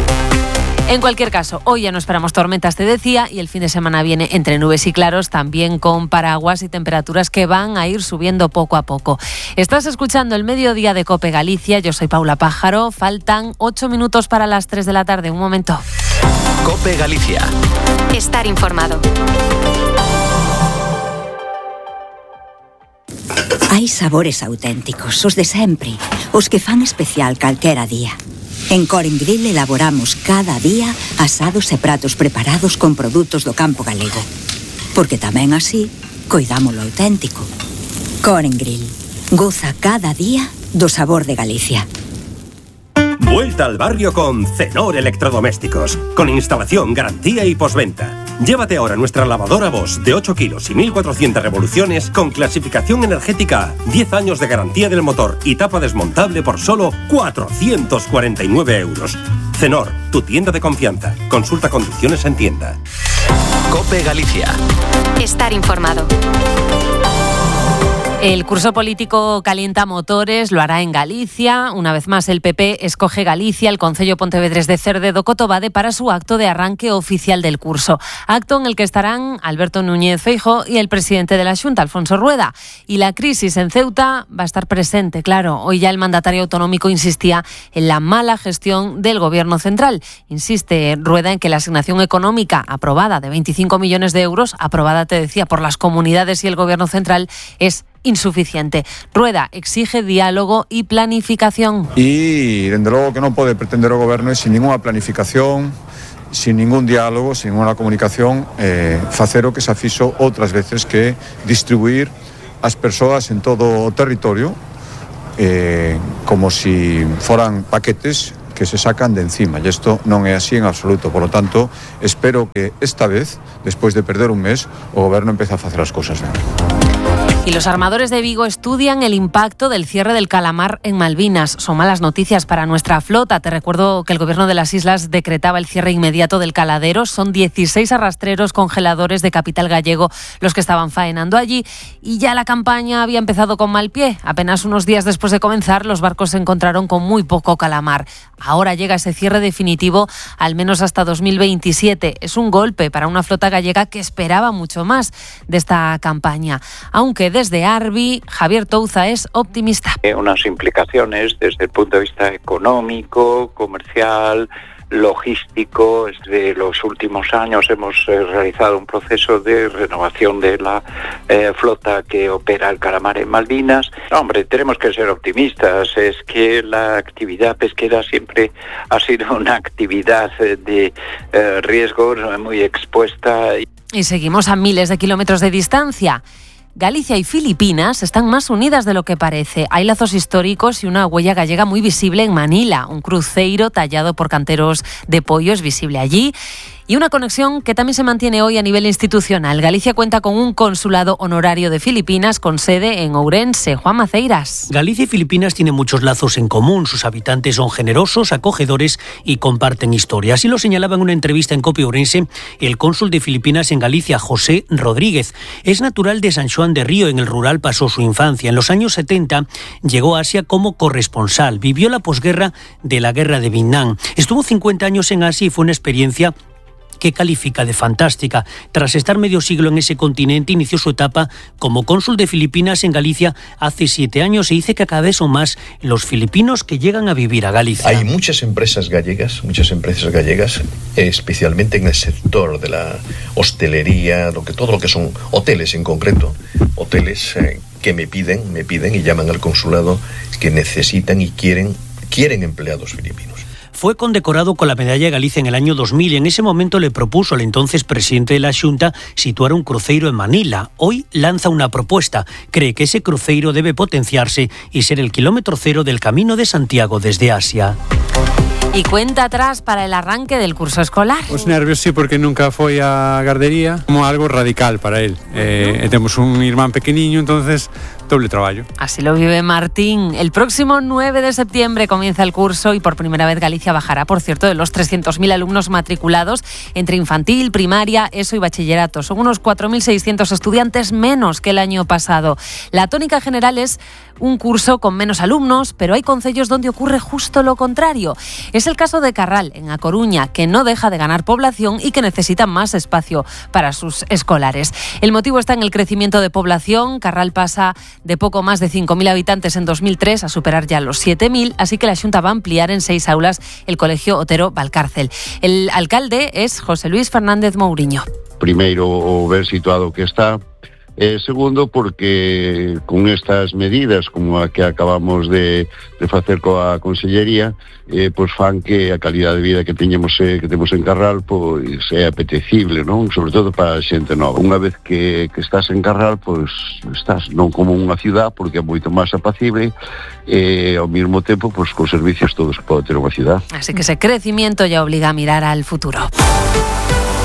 En cualquier caso, hoy ya no esperamos tormentas, te decía, y el fin de semana viene entre nubes y claros, también con paraguas y temperaturas que van a ir subiendo poco a poco. Estás escuchando el mediodía de COPE Galicia, yo soy Paula Pájaro, faltan ocho minutos para las tres de la tarde, un momento. COPE Galicia. Estar informado. Hai sabores auténticos, os de sempre, os que fan especial calquera día. En Coren Grill elaboramos cada día asados e pratos preparados con produtos do campo galego. Porque tamén así, coidamos lo auténtico. Coren Grill, goza cada día do sabor de Galicia. Vuelta al barrio con Cenor Electrodomésticos, con instalación, garantía y postventa. Llévate ahora nuestra lavadora Bosch de ocho kilos y mil cuatrocientas revoluciones con clasificación energética, diez años de garantía del motor y tapa desmontable por solo cuatrocientos cuarenta y nueve euros. Cenor, tu tienda de confianza. Consulta condiciones en tienda. COPE Galicia. Estar informado. El curso político calienta motores, lo hará en Galicia. Una vez más, el P P escoge Galicia, el Concello Pontevedrés de Cerde do Cotobade, para su acto de arranque oficial del curso. Acto en el que estarán Alberto Núñez Feijóo y el presidente de la Xunta, Alfonso Rueda. Y la crisis en Ceuta va a estar presente, claro. Hoy ya el mandatario autonómico insistía en la mala gestión del gobierno central. Insiste Rueda en que la asignación económica aprobada de veinticinco millones de euros, aprobada, te decía, por las comunidades y el gobierno central, es insuficiente. Rueda exige diálogo y planificación. Y, dende logo, que non pode pretender o goberno sin ninguna planificación, sin ningún diálogo, sin ninguna comunicación, eh, facer o que se fixo outras veces, que distribuir as persoas en todo o territorio eh, como si foran paquetes que se sacan de encima, e isto non é así en absoluto. Por lo tanto, espero que esta vez, despois de perder un mes, o goberno empece a facer as cousas ben. Y los armadores de Vigo estudian el impacto del cierre del calamar en Malvinas. Son malas noticias para nuestra flota. Te recuerdo que el gobierno de las islas decretaba el cierre inmediato del caladero. Son dieciséis arrastreros congeladores de capital gallego los que estaban faenando allí. Y ya la campaña había empezado con mal pie. Apenas unos días después de comenzar, los barcos se encontraron con muy poco calamar. Ahora llega ese cierre definitivo, al menos hasta dos mil veintisiete. Es un golpe para una flota gallega que esperaba mucho más de esta campaña. Aunque desde Arbi, Javier Touza es optimista. Unas implicaciones desde el punto de vista económico, comercial, logístico. Desde los últimos años hemos eh, realizado un proceso de renovación de la eh, flota que opera el calamar en Malvinas. Hombre, tenemos que ser optimistas. Es que la actividad pesquera siempre ha sido una actividad de eh, riesgos, muy expuesta. Y seguimos a miles de kilómetros de distancia. Galicia y Filipinas están más unidas de lo que parece. Hay lazos históricos y una huella gallega muy visible en Manila. Un cruceiro tallado por canteros de pollo es visible allí. Y una conexión que también se mantiene hoy a nivel institucional. Galicia cuenta con un consulado honorario de Filipinas con sede en Ourense. Juan Maceiras. Galicia y Filipinas tienen muchos lazos en común. Sus habitantes son generosos, acogedores y comparten historia. Así lo señalaba en una entrevista en Cope Ourense el cónsul de Filipinas en Galicia, José Rodríguez. Es natural de San Xoán de Río. En el rural pasó su infancia. En los años setenta llegó a Asia como corresponsal. Vivió la posguerra de la guerra de Vietnam. Estuvo cincuenta años en Asia y fue una experiencia que califica de fantástica. Tras estar medio siglo en ese continente, inició su etapa como cónsul de Filipinas en Galicia hace siete años y dice que cada vez son más los filipinos que llegan a vivir a Galicia. Hay muchas empresas gallegas, muchas empresas gallegas, especialmente en el sector de la hostelería, lo que, todo lo que son hoteles en concreto, hoteles eh, que me piden, me piden y llaman al consulado que necesitan y quieren, quieren empleados filipinos. Fue condecorado con la Medalla de Galicia en el año dos mil y en ese momento le propuso al entonces presidente de la Xunta situar un cruceiro en Manila. Hoy lanza una propuesta. Cree que ese cruceiro debe potenciarse y ser el kilómetro cero del Camino de Santiago desde Asia. Y cuenta atrás para el arranque del curso escolar. Os nervios sí, porque nunca foi a gardería, como algo radical para él. Eh, temos un irmán pequeniño, entonces doble traballo. Así lo vive Martín. El próximo nueve de septiembre comienza el curso y por primera vez Galicia bajará, por cierto, de los trescientos mil alumnos matriculados entre infantil, primaria, ESO y bachillerato. Son unos cuatro mil seiscientos estudiantes menos que el año pasado. La tónica general es un curso con menos alumnos, pero hay concellos donde ocurre justo lo contrario. Es el caso de Carral, en A Coruña, que no deja de ganar población y que necesita más espacio para sus escolares. El motivo está en el crecimiento de población. Carral pasa de poco más de cinco mil habitantes en dos mil tres a superar ya los siete mil, así que la Xunta va a ampliar en seis aulas el Colegio Otero Valcárcel. El alcalde es José Luis Fernández Mouriño. Primeiro, o ver situado que está. Eh, segundo, porque con estas medidas como a que acabamos de, de facer coa Consellería, eh, pois fan que a calidad de vida que teñemos eh, que temos en Carral pois é apetecible, non? Sobre todo para a xente nova. Unha vez que, que estás en Carral, pois estás non como unha ciudad, porque é moito máis apacible e ao mesmo tempo pois con servicios todos que pode ter unha ciudad. Así que ese crecimiento ya obliga a mirar al futuro.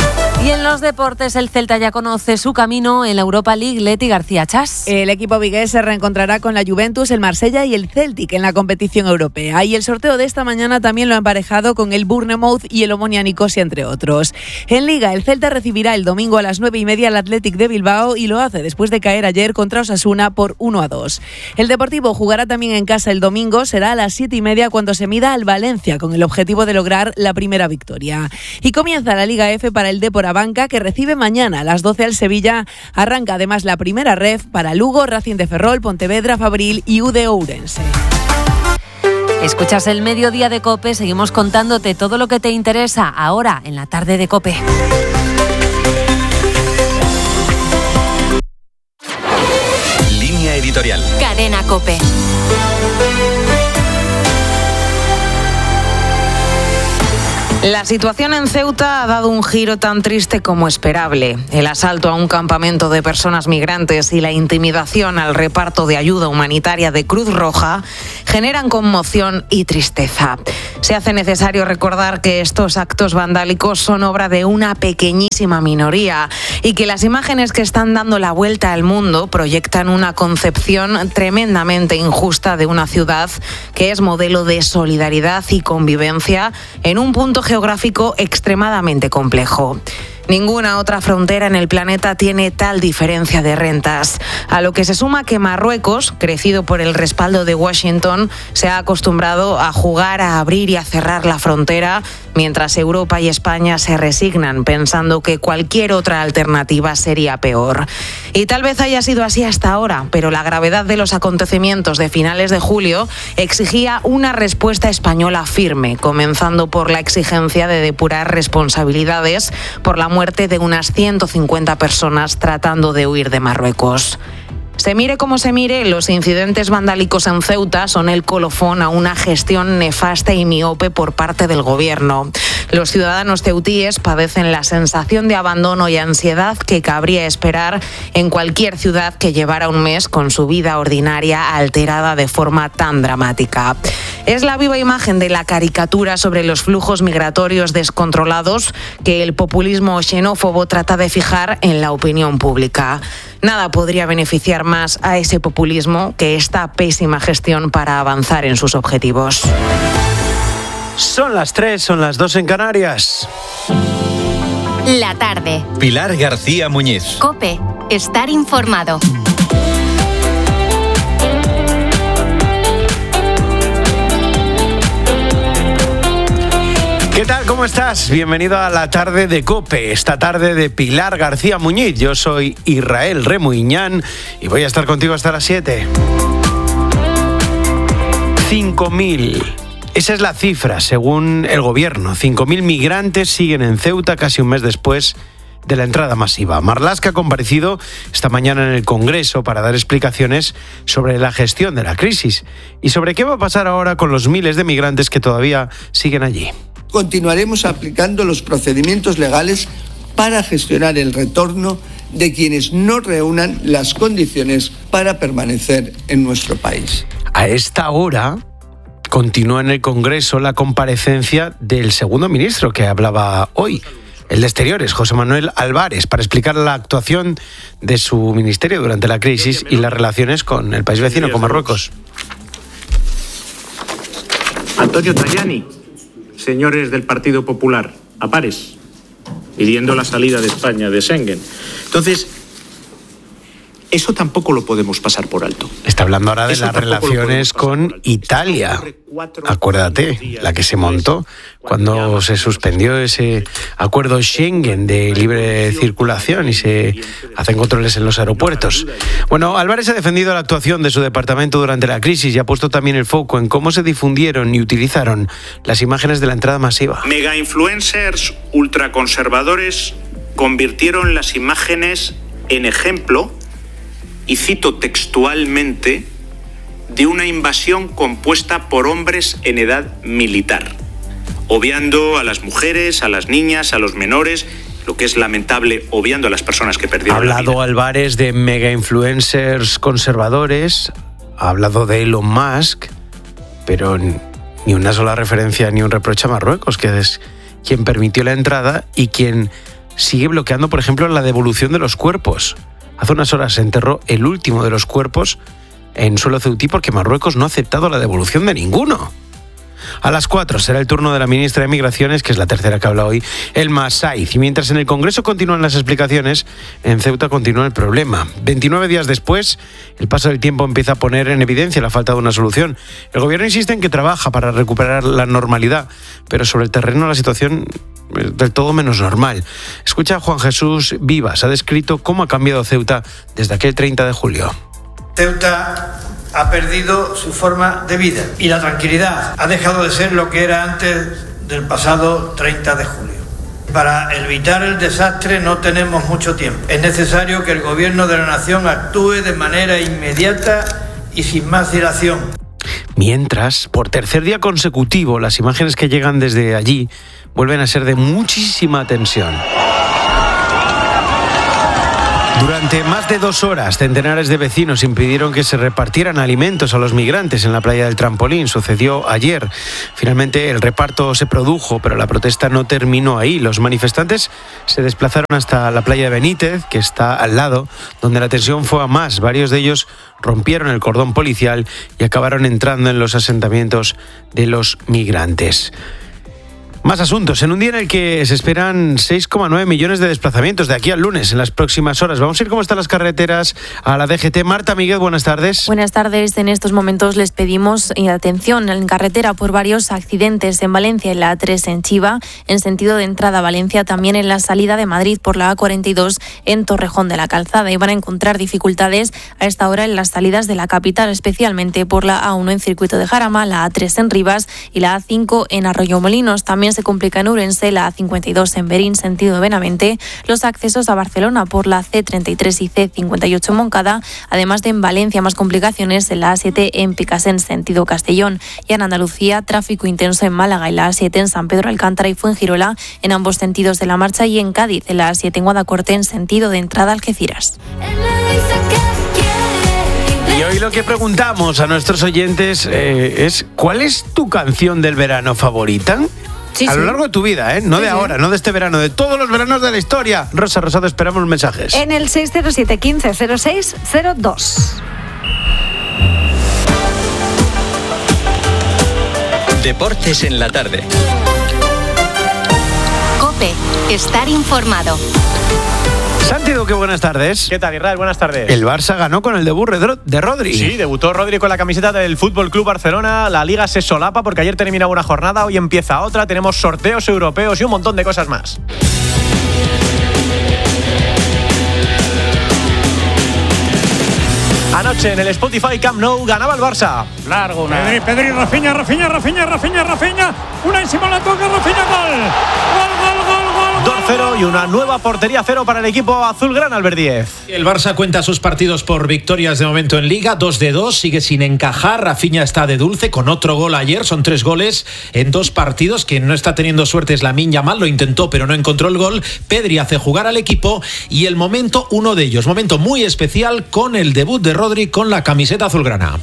Y en los deportes, el Celta ya conoce su camino en la Europa League. Leti García Chas. El equipo vigués se reencontrará con la Juventus, el Marsella y el Celtic en la competición europea. Y el sorteo de esta mañana también lo ha emparejado con el Bournemouth y el Omonia Nicosia, entre otros. En Liga, el Celta recibirá el domingo a las nueve y media al Athletic de Bilbao y lo hace después de caer ayer contra Osasuna por uno a dos. El Deportivo jugará también en casa el domingo, será a las siete y media cuando se mida al Valencia con el objetivo de lograr la primera victoria. Y comienza la Liga F para el Depor Banca, que recibe mañana a las doce al Sevilla. Arranca además la primera ref para Lugo, Racing de Ferrol, Pontevedra, Fabril y U D Ourense. Escuchas el Mediodía de COPE, seguimos contándote todo lo que te interesa ahora en la tarde de COPE. Línea editorial. Cadena COPE. La situación en Ceuta ha dado un giro tan triste como esperable. El asalto a un campamento de personas migrantes y la intimidación al reparto de ayuda humanitaria de Cruz Roja generan conmoción y tristeza. Se hace necesario recordar que estos actos vandálicos son obra de una pequeñísima minoría y que las imágenes que están dando la vuelta al mundo proyectan una concepción tremendamente injusta de una ciudad que es modelo de solidaridad y convivencia en un punto geográfico extremadamente complejo. Ninguna otra frontera en el planeta tiene tal diferencia de rentas, a lo que se suma que Marruecos, crecido por el respaldo de Washington, se ha acostumbrado a jugar a abrir y a cerrar la frontera, mientras Europa y España se resignan pensando que cualquier otra alternativa sería peor. Y tal vez haya sido así hasta ahora, pero la gravedad de los acontecimientos de finales de julio exigía una respuesta española firme, comenzando por la exigencia de depurar responsabilidades por la muerte de unas ciento cincuenta personas tratando de huir de Marruecos. Se mire como se mire, los incidentes vandálicos en Ceuta son el colofón a una gestión nefasta y miope por parte del gobierno. Los ciudadanos ceutíes padecen la sensación de abandono y ansiedad que cabría esperar en cualquier ciudad que llevara un mes con su vida ordinaria alterada de forma tan dramática. Es la viva imagen de la caricatura sobre los flujos migratorios descontrolados que el populismo xenófobo trata de fijar en la opinión pública. Nada podría beneficiar más a ese populismo que esta pésima gestión para avanzar en sus objetivos. Son las tres, son las dos en Canarias. La tarde. Pilar García Muñiz. COPE. Estar informado. ¿Qué tal? ¿Cómo estás? Bienvenido a la tarde de COPE, esta tarde de Pilar García Muñiz. Yo soy Israel Remuiñán y voy a estar contigo hasta las siete. cinco mil. Esa es la cifra, según el gobierno. cinco mil migrantes siguen en Ceuta casi un mes después de la entrada masiva. Marlaska ha comparecido esta mañana en el Congreso para dar explicaciones sobre la gestión de la crisis y sobre qué va a pasar ahora con los miles de migrantes que todavía siguen allí. Continuaremos aplicando los procedimientos legales para gestionar el retorno de quienes no reúnan las condiciones para permanecer en nuestro país. A esta hora continúa en el Congreso la comparecencia del segundo ministro que hablaba hoy, el de Exteriores, José Manuel Álvarez, para explicar la actuación de su ministerio durante la crisis y las relaciones con el país vecino, con Marruecos. Antonio Tajani. Señores del Partido Popular, a pares, pidiendo la salida de España de Schengen. Entonces, eso tampoco lo podemos pasar por alto. Está hablando ahora de Eso las tampoco relaciones con Italia. Acuérdate, la que se montó cuando se suspendió ese acuerdo Schengen de libre circulación y se hacen controles en los aeropuertos. Bueno, Álvarez ha defendido la actuación de su departamento durante la crisis y ha puesto también el foco en cómo se difundieron y utilizaron las imágenes de la entrada masiva. Mega influencers ultraconservadores convirtieron las imágenes en ejemplo, y cito textualmente, de una invasión compuesta por hombres en edad militar, obviando a las mujeres, a las niñas, a los menores, lo que es lamentable, obviando a las personas que perdieron la vida. Ha hablado Álvarez de mega influencers conservadores, ha hablado de Elon Musk, pero ni una sola referencia ni un reproche a Marruecos, que es quien permitió la entrada y quien sigue bloqueando, por ejemplo, la devolución de los cuerpos. Hace unas horas se enterró el último de los cuerpos en suelo ceutí porque Marruecos no ha aceptado la devolución de ninguno. A las cuatro será el turno de la ministra de Migraciones, que es la tercera que habla hoy, Elma Saiz. Y mientras en el Congreso continúan las explicaciones, en Ceuta continúa el problema. veintinueve días después, el paso del tiempo empieza a poner en evidencia la falta de una solución. El gobierno insiste en que trabaja para recuperar la normalidad, pero sobre el terreno la situación es del todo menos normal. Escucha a Juan Jesús Vivas, ha descrito cómo ha cambiado Ceuta desde aquel treinta de julio. Ceuta ha perdido su forma de vida y la tranquilidad ha dejado de ser lo que era antes del pasado treinta de julio. Para evitar el desastre no tenemos mucho tiempo. Es necesario que el gobierno de la nación actúe de manera inmediata y sin más dilación. Mientras, por tercer día consecutivo, las imágenes que llegan desde allí vuelven a ser de muchísima tensión. Durante más de dos horas, centenares de vecinos impidieron que se repartieran alimentos a los migrantes en la playa del Trampolín. Sucedió ayer. Finalmente el reparto se produjo, pero la protesta no terminó ahí. Los manifestantes se desplazaron hasta la playa de Benítez, que está al lado, donde la tensión fue a más. Varios de ellos rompieron el cordón policial y acabaron entrando en los asentamientos de los migrantes. Más asuntos. En un día en el que se esperan seis coma nueve millones de desplazamientos de aquí al lunes, en las próximas horas. Vamos a ir cómo están las carreteras a la D G T. Marta Miguel, buenas tardes. Buenas tardes. En estos momentos les pedimos atención en carretera por varios accidentes en Valencia, en la A tres en Chiva, en sentido de entrada a Valencia, también en la salida de Madrid por la A cuarenta y dos en Torrejón de la Calzada. Y van a encontrar dificultades a esta hora en las salidas de la capital, especialmente por la A uno en Circuito de Jarama, la A tres en Rivas y la A cinco en Arroyomolinos. También se complica en Ourense, la A cincuenta y dos en Berín, sentido Benavente, los accesos a Barcelona por la C treinta y tres y C cincuenta y ocho en Moncada, además de en Valencia más complicaciones en la A siete en Picasen, sentido Castellón, y en Andalucía tráfico intenso en Málaga y la A siete en San Pedro Alcántara y Fuengirola en ambos sentidos de la marcha, y en Cádiz en la A siete en Guadacorte en sentido de entrada a Algeciras. Y hoy lo que preguntamos a nuestros oyentes eh, es ¿cuál es tu canción del verano favorita? Sí, a lo sí. largo de tu vida, ¿eh? No Sí, de sí. ahora, no de este verano, de todos los veranos de la historia. Rosa Rosado, esperamos mensajes. En el seis cero siete, quince, cero seis, cero dos. Deportes en la tarde. COPE. Estar informado. Santi Duque, buenas tardes. ¿Qué tal, Israel? Buenas tardes. El Barça ganó con el debut de Rodri. Sí, debutó Rodri con la camiseta del F C Barcelona. La Liga se solapa porque ayer terminaba una jornada, hoy empieza otra. Tenemos sorteos europeos y un montón de cosas más. Anoche en el Spotify Camp Nou ganaba el Barça. Largo una. Pedri, Pedri, Rafinha, Rafinha, Rafinha, Rafinha, Rafinha. Una encima la toca, Rafinha, gol. Gol, gol, gol, gol. dos cero y una nueva portería cero para el equipo azulgrana, Albert Díez. El Barça cuenta sus partidos por victorias de momento en Liga, dos de dos, sigue sin encajar. Rafinha está de dulce con otro gol ayer, son tres goles en dos partidos. Quien no está teniendo suerte es Lamine Yamal, lo intentó pero no encontró el gol. Pedri hace jugar al equipo y el momento, uno de ellos, momento muy especial con el debut de Rodri con la camiseta azulgrana.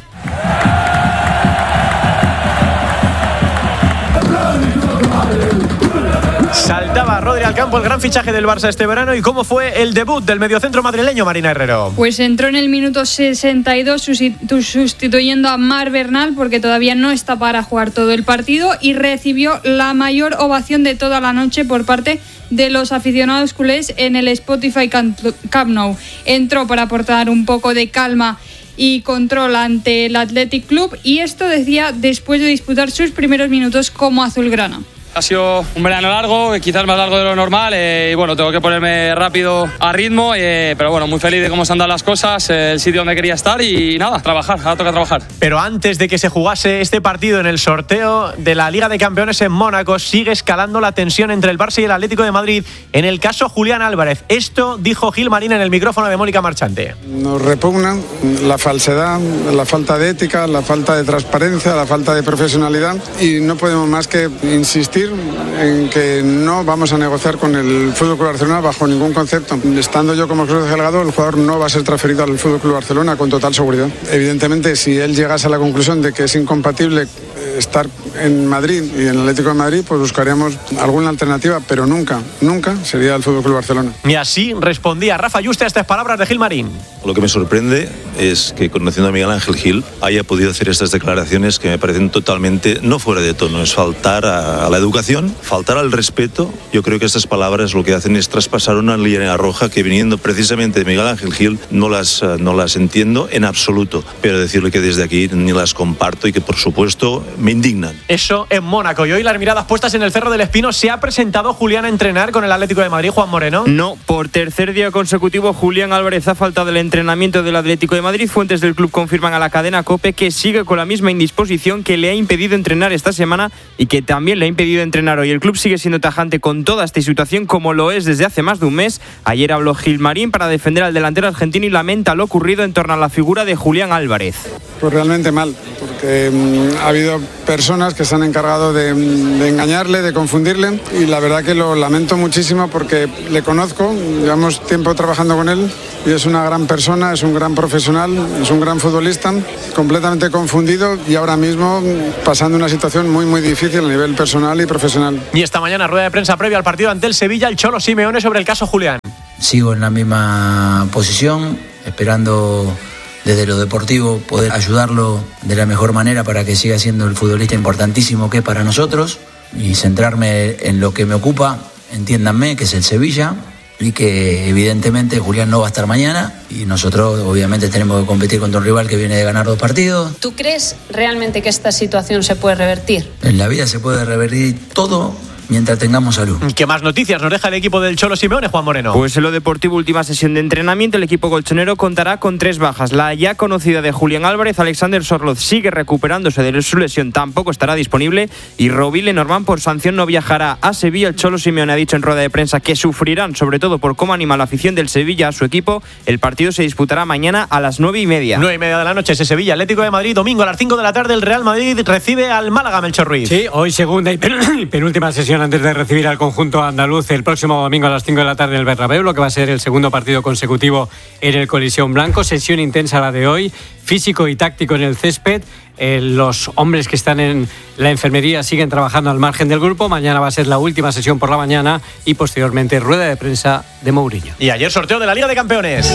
Saltaba Rodri al campo, el gran fichaje del Barça este verano. ¿Y cómo fue el debut del mediocentro madrileño, Marina Herrero? Pues entró en el minuto sesenta y dos sustituyendo a Marc Bernal porque todavía no está para jugar todo el partido, y recibió la mayor ovación de toda la noche por parte de los aficionados culés en el Spotify Camp Nou. Entró para aportar un poco de calma y control ante el Athletic Club, y esto decía después de disputar sus primeros minutos como azulgrana. Ha sido un verano largo, quizás más largo de lo normal, eh, y bueno, tengo que ponerme rápido a ritmo, eh, pero bueno, muy feliz de cómo se han dado las cosas, eh, el sitio donde quería estar y nada, trabajar, ahora toca trabajar. Pero antes de que se jugase este partido en el sorteo de la Liga de Campeones en Mónaco, sigue escalando la tensión entre el Barça y el Atlético de Madrid en el caso Julián Álvarez. Esto dijo Gil Marín en el micrófono de Mónica Marchante. Nos repugnan la falsedad, la falta de ética, la falta de transparencia, la falta de profesionalidad, y no podemos más que insistir en que no vamos a negociar con el F C Barcelona bajo ningún concepto. Estando yo como Cruz Delgado, el jugador no va a ser transferido al F C Barcelona con total seguridad. Evidentemente, si él llegase a la conclusión de que es incompatible estar en Madrid y en el Atlético de Madrid, pues buscaríamos alguna alternativa, pero nunca, nunca sería el F C Barcelona. Y así respondía Rafa Yuste a estas palabras de Gilmarín. Lo que me sorprende es que, conociendo a Miguel Ángel Gil, haya podido hacer estas declaraciones que me parecen totalmente no fuera de tono. Es faltar a, a la educación, faltar al respeto. Yo creo que estas palabras lo que hacen es traspasar una línea roja que, viniendo precisamente de Miguel Ángel Gil, no las, no las entiendo en absoluto. Pero decirle que desde aquí ni las comparto y que, por supuesto, me indignan. Eso en Mónaco. Y hoy las miradas puestas en el Cerro del Espino. ¿Se ha presentado Julián a entrenar con el Atlético de Madrid, Juan Moreno? No, por tercer día consecutivo Julián Álvarez ha faltado el entrenamiento del Atlético de Madrid. Fuentes del club confirman a la cadena COPE que sigue con la misma indisposición que le ha impedido entrenar esta semana y que también le ha impedido entrenar hoy. El club sigue siendo tajante con toda esta situación, como lo es desde hace más de un mes. Ayer habló Gilmarín para defender al delantero argentino y lamenta lo ocurrido en torno a la figura de Julián Álvarez. Pues realmente mal, porque mmm, ha habido personas que se han encargado de, de engañarle, de confundirle, y la verdad que lo lamento muchísimo porque le conozco, llevamos tiempo trabajando con él y es una gran persona, es un gran profesional, es un gran futbolista, completamente confundido y ahora mismo pasando una situación muy muy difícil a nivel personal y profesional. Y esta mañana rueda de prensa previa al partido ante el Sevilla, el Cholo Simeone sobre el caso Julián. Sigo en la misma posición, esperando desde lo deportivo poder ayudarlo de la mejor manera para que siga siendo el futbolista importantísimo que es para nosotros, y centrarme en lo que me ocupa, entiéndanme, que es el Sevilla, y que evidentemente Julián no va a estar mañana y nosotros obviamente tenemos que competir contra un rival que viene de ganar dos partidos. ¿Tú crees realmente que esta situación se puede revertir? En la vida se puede revertir todo mientras tengamos salud. ¿Qué más noticias nos deja el equipo del Cholo Simeone, Juan Moreno? Pues en lo deportivo, última sesión de entrenamiento, el equipo colchonero contará con tres bajas. La ya conocida de Julián Álvarez, Alexander Sorloz sigue recuperándose de su lesión, tampoco estará disponible, y Roville Lenormand por sanción no viajará a Sevilla. El Cholo Simeone ha dicho en rueda de prensa que sufrirán, sobre todo por cómo anima la afición del Sevilla a su equipo. El partido se disputará mañana a las nueve y media. Nueve y media de la noche, ese Sevilla, Atlético de Madrid, domingo a las cinco de la tarde, el Real Madrid recibe al Málaga, Melchor Ruiz. Sí, hoy segunda y penúltima sesión antes de recibir al conjunto andaluz el próximo domingo a las cinco de la tarde en el Bernabéu, lo que va a ser el segundo partido consecutivo en el Coliseum Blanco. Sesión intensa la de hoy, físico y táctico en el césped. Eh, los hombres que están en la enfermería siguen trabajando al margen del grupo. Mañana va a ser la última sesión por la mañana y posteriormente rueda de prensa de Mourinho. Y ayer sorteo de la Liga de Campeones.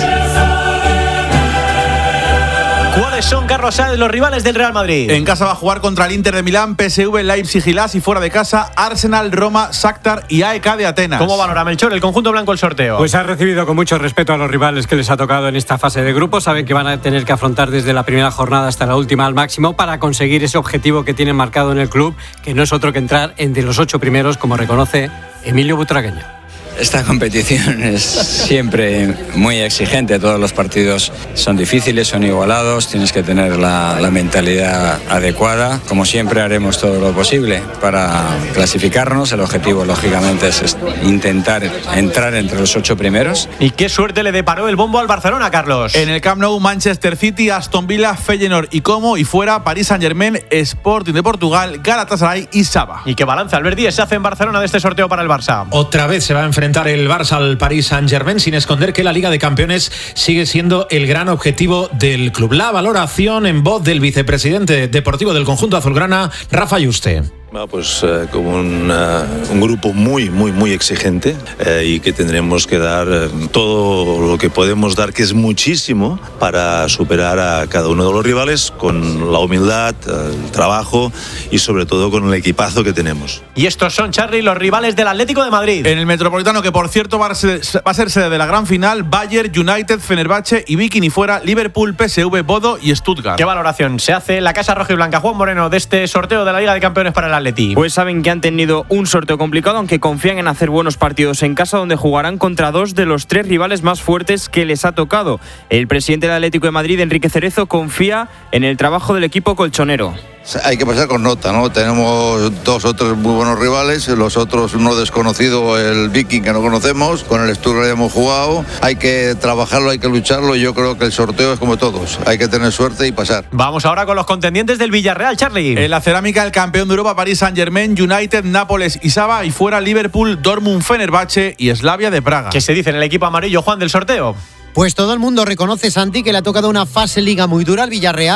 ¿Cuáles son, Carlos Sáenz, los rivales del Real Madrid? En casa va a jugar contra el Inter de Milán, P S V, Leipzig y Las, y fuera de casa Arsenal, Roma, Shakhtar y A E K de Atenas. ¿Cómo valora, Melchor, el conjunto blanco el sorteo? Pues ha recibido con mucho respeto a los rivales que les ha tocado en esta fase de grupo. Saben que van a tener que afrontar desde la primera jornada hasta la última al máximo para conseguir ese objetivo que tienen marcado en el club, que no es otro que entrar entre los ocho primeros, como reconoce Emilio Butragueño. Esta competición es siempre muy exigente, todos los partidos son difíciles, son igualados, tienes que tener la, la mentalidad adecuada. Como siempre haremos todo lo posible para clasificarnos, el objetivo lógicamente es intentar entrar entre los ocho primeros. ¿Y qué suerte le deparó el bombo al Barcelona, Carlos? En el Camp Nou, Manchester City, Aston Villa, Feyenoord y Como, y fuera Paris Saint-Germain, Sporting de Portugal, Galatasaray y Saba. ¿Y qué balance, Albert Díez, se hace en Barcelona de este sorteo para el Barça? Otra vez se va a enfrentar el Barça al Paris Saint-Germain, sin esconder que la Liga de Campeones sigue siendo el gran objetivo del club. La valoración en voz del vicepresidente deportivo del conjunto azulgrana, Rafa Yuste. Pues eh, como un, uh, un grupo muy, muy, muy exigente eh, y que tendremos que dar eh, todo lo que podemos dar, que es muchísimo, para superar a cada uno de los rivales con la humildad, el trabajo y sobre todo con el equipazo que tenemos. Y estos son, Charly, los rivales del Atlético de Madrid. En el Metropolitano, que por cierto va a ser, va a ser sede de la gran final, Bayern, United, Fenerbahce y Viking, y fuera Liverpool, P S V, Bodo y Stuttgart. ¿Qué valoración se hace en la Casa Roja y Blanca, Juan Moreno, de este sorteo de la Liga de Campeones para el Atlético? Pues saben que han tenido un sorteo complicado, aunque confían en hacer buenos partidos en casa, donde jugarán contra dos de los tres rivales más fuertes que les ha tocado. El presidente del Atlético de Madrid, Enrique Cerezo, confía en el trabajo del equipo colchonero. Hay que pasar con nota, ¿no? Tenemos dos o tres muy buenos rivales, los otros uno desconocido, el Viking, que no conocemos, con el Stuttgart hemos jugado. Hay que trabajarlo, hay que lucharlo, y yo creo que el sorteo es como todos, hay que tener suerte y pasar. Vamos ahora con los contendientes del Villarreal, Charly. En la cerámica, el campeón de Europa, Paris Saint-Germain, United, Nápoles y Saba, y fuera Liverpool, Dortmund, Fenerbahce y Slavia de Praga. ¿Qué se dice en el equipo amarillo, Juan, del sorteo? Pues todo el mundo reconoce, Santi, que le ha tocado una fase liga muy dura al Villarreal,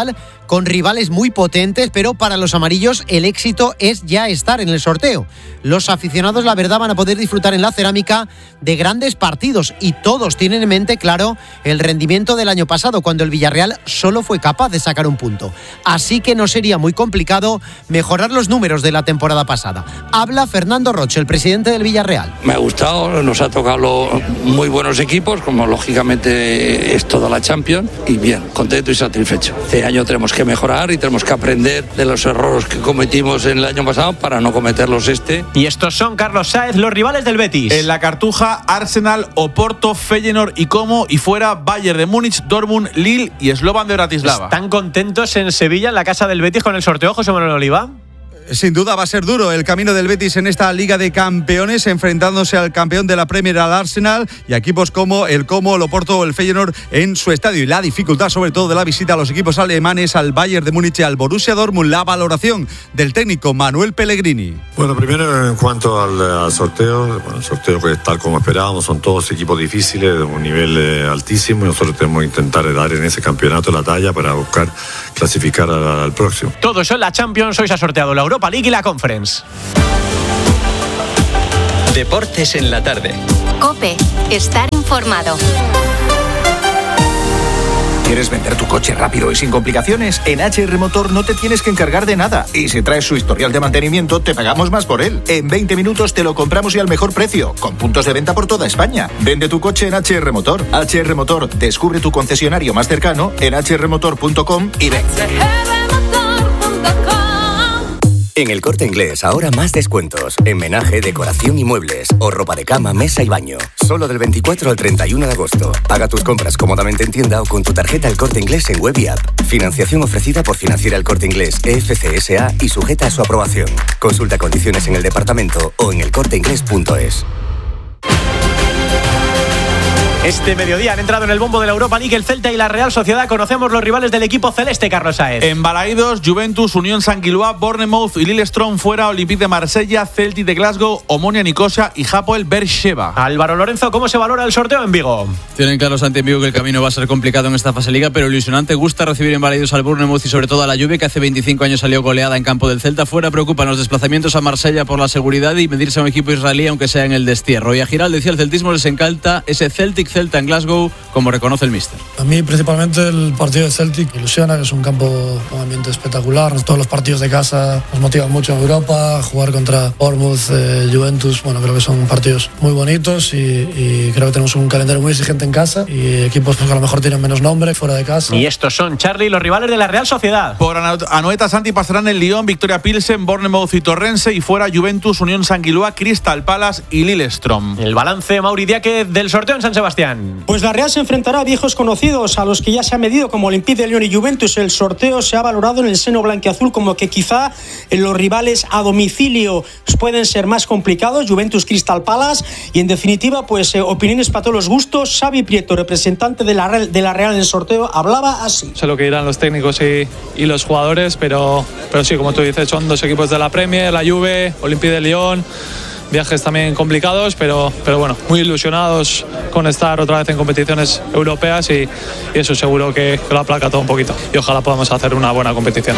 con rivales muy potentes, pero para los amarillos el éxito es ya estar en el sorteo. Los aficionados, la verdad, van a poder disfrutar en la Cerámica de grandes partidos y todos tienen en mente, claro, el rendimiento del año pasado, cuando el Villarreal solo fue capaz de sacar un punto. Así que no sería muy complicado mejorar los números de la temporada pasada. Habla Fernando Roche, el presidente del Villarreal. Me ha gustado, nos ha tocado muy buenos equipos, como lógicamente es toda la Champions, y bien, contento y satisfecho. Este año tenemos que mejorar y tenemos que aprender de los errores que cometimos en el año pasado para no cometerlos este. Y estos son, Carlos Sáez, los rivales del Betis. En la Cartuja, Arsenal, Oporto, Feyenoord y Como, y fuera Bayern de Múnich, Dortmund, Lille y Slovan de Bratislava. ¿Están contentos en Sevilla, en la casa del Betis, con el sorteo, José Manuel Oliva? Sin duda va a ser duro el camino del Betis en esta Liga de Campeones, enfrentándose al campeón de la Premier, al Arsenal, y a equipos como el Como, el Oporto o el Feyenoord en su estadio. Y la dificultad, sobre todo, de la visita a los equipos alemanes, al Bayern de Múnich y al Borussia Dortmund. La valoración del técnico Manuel Pellegrini. Bueno, primero en cuanto al, al sorteo, bueno, el sorteo que es tal como esperábamos, son todos equipos difíciles, de un nivel eh, altísimo, y nosotros tenemos que intentar dar en ese campeonato la talla para buscar clasificar al, al próximo. Todo eso en la Champions, hoy se ha sorteado la Europa League y la Conference. Deportes en la tarde. COPE. Estar informado. ¿Quieres vender tu coche rápido y sin complicaciones? En H R Motor no te tienes que encargar de nada. Y si traes su historial de mantenimiento, te pagamos más por él. En veinte minutos te lo compramos y al mejor precio, con puntos de venta por toda España. Vende tu coche en H R Motor. H R Motor, descubre tu concesionario más cercano en h r motor punto com y ven. En El Corte Inglés, ahora más descuentos. En menaje, decoración y muebles. O ropa de cama, mesa y baño. Solo del veinticuatro al treinta y uno de agosto. Paga tus compras cómodamente en tienda o con tu tarjeta El Corte Inglés en web y app. Financiación ofrecida por Financiera El Corte Inglés E F C S A y sujeta a su aprobación. Consulta condiciones en el departamento o en el corte inglés punto es. Este mediodía han entrado en el bombo de la Europa League el Celta y la Real Sociedad. Conocemos los rivales del equipo celeste, Carlos Sáez. En Balaídos, Juventus, Unión Sanguilua, Bournemouth y Lillestrøm fuera, Olympique de Marsella, Celtic de Glasgow, Omonia Nicosia y Hapoel Beersheva. Álvaro Lorenzo, ¿cómo se valora el sorteo en Vigo? Tienen claro Santi en Vigo que el camino va a ser complicado en esta fase liga, pero ilusionante. Gusta recibir en Balaídos al Bournemouth y sobre todo a la Juve, que hace veinticinco años salió goleada en campo del Celta. Fuera preocupan los desplazamientos a Marsella por la seguridad y medirse a un equipo israelí, aunque sea en el destierro. Y a Giral decía, el celtismo les encanta ese Celtic-Celta en Glasgow, como reconoce el míster. A mí principalmente el partido de Celtic ilusiona, que es un campo, un ambiente espectacular. Todos los partidos de casa nos motivan mucho en Europa. Jugar contra Bournemouth, eh, Juventus, bueno, creo que son partidos muy bonitos y, y creo que tenemos un calendario muy exigente en casa y equipos pues, que a lo mejor tienen menos nombre fuera de casa. Y estos son, Charlie, los rivales de la Real Sociedad. Por Anoeta, Santi, pasarán el Lyon, Victoria Pilsen, Bournemouth y Torrense, y fuera Juventus, Unión Sanguilua, Crystal Palace y Lillestrøm. El balance, Mauri Diaque, del sorteo en San Sebastián. Pues la Real se enfrentará a viejos conocidos a los que ya se ha medido como Olympique de Lyon y Juventus. El sorteo se ha valorado en el seno blanquiazul como que quizá los rivales a domicilio pueden ser más complicados, Juventus, Crystal Palace, y en definitiva pues eh, opiniones para todos los gustos. Xavi Prieto, representante de la Real, de la Real en el sorteo, hablaba así. Sé lo que dirán los técnicos y, y los jugadores, pero, pero sí, como tú dices, son dos equipos de la Premier, la Juve, Olympique de Lyon. Viajes también complicados, pero, pero bueno, muy ilusionados con estar otra vez en competiciones europeas y, y eso seguro que, que lo aplaca todo un poquito. Y ojalá podamos hacer una buena competición.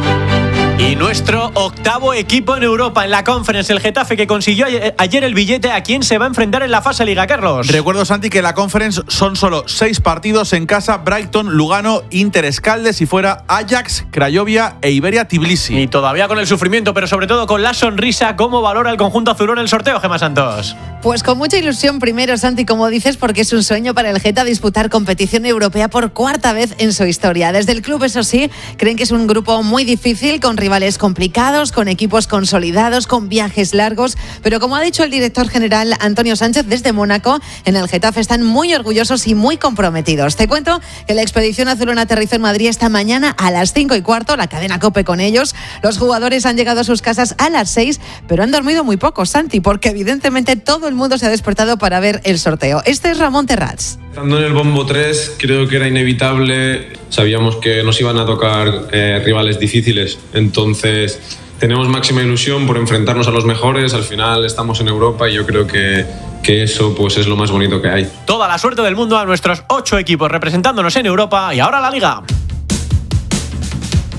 Y nuestro octavo equipo en Europa, en la Conference, el Getafe, que consiguió ayer el billete. ¿A quién se va a enfrentar en la fase Liga, Carlos? Recuerdo, Santi, que en la Conference son solo seis partidos en casa: Brighton, Lugano, Inter Escaldes, y fuera Ajax, Craiovia e Iberia Tbilisi. Y todavía con el sufrimiento, pero sobre todo con la sonrisa. ¿Cómo valora el conjunto azulón el sorteo, Gemma Santos? Pues con mucha ilusión primero, Santi, como dices, porque es un sueño para el Geta disputar competición europea por cuarta vez en su historia. Desde el club, eso sí, creen que es un grupo muy difícil, con rivales complicados, con equipos consolidados, con viajes largos, pero como ha dicho el director general Antonio Sánchez desde Mónaco, en el Getafe están muy orgullosos y muy comprometidos. Te cuento que la expedición azulona aterrizó en Madrid esta mañana a las cinco y cuarto, la cadena COPE con ellos. Los jugadores han llegado a sus casas a las seis, pero han dormido muy poco, Santi, porque evidentemente todo el mundo se ha despertado para ver el sorteo. Este es Ramón Terrats. Estando en el bombo tres, creo que era inevitable. Sabíamos que nos iban a tocar eh, rivales difíciles, entonces tenemos máxima ilusión por enfrentarnos a los mejores. Al final estamos en Europa y yo creo que, que eso pues es lo más bonito que hay. Toda la suerte del mundo a nuestros ocho equipos representándonos en Europa. Y ahora la Liga.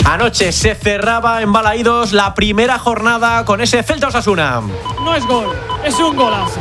Anoche se cerraba en Balaídos la primera jornada con ese Celta Osasuna. No es gol, es un golazo.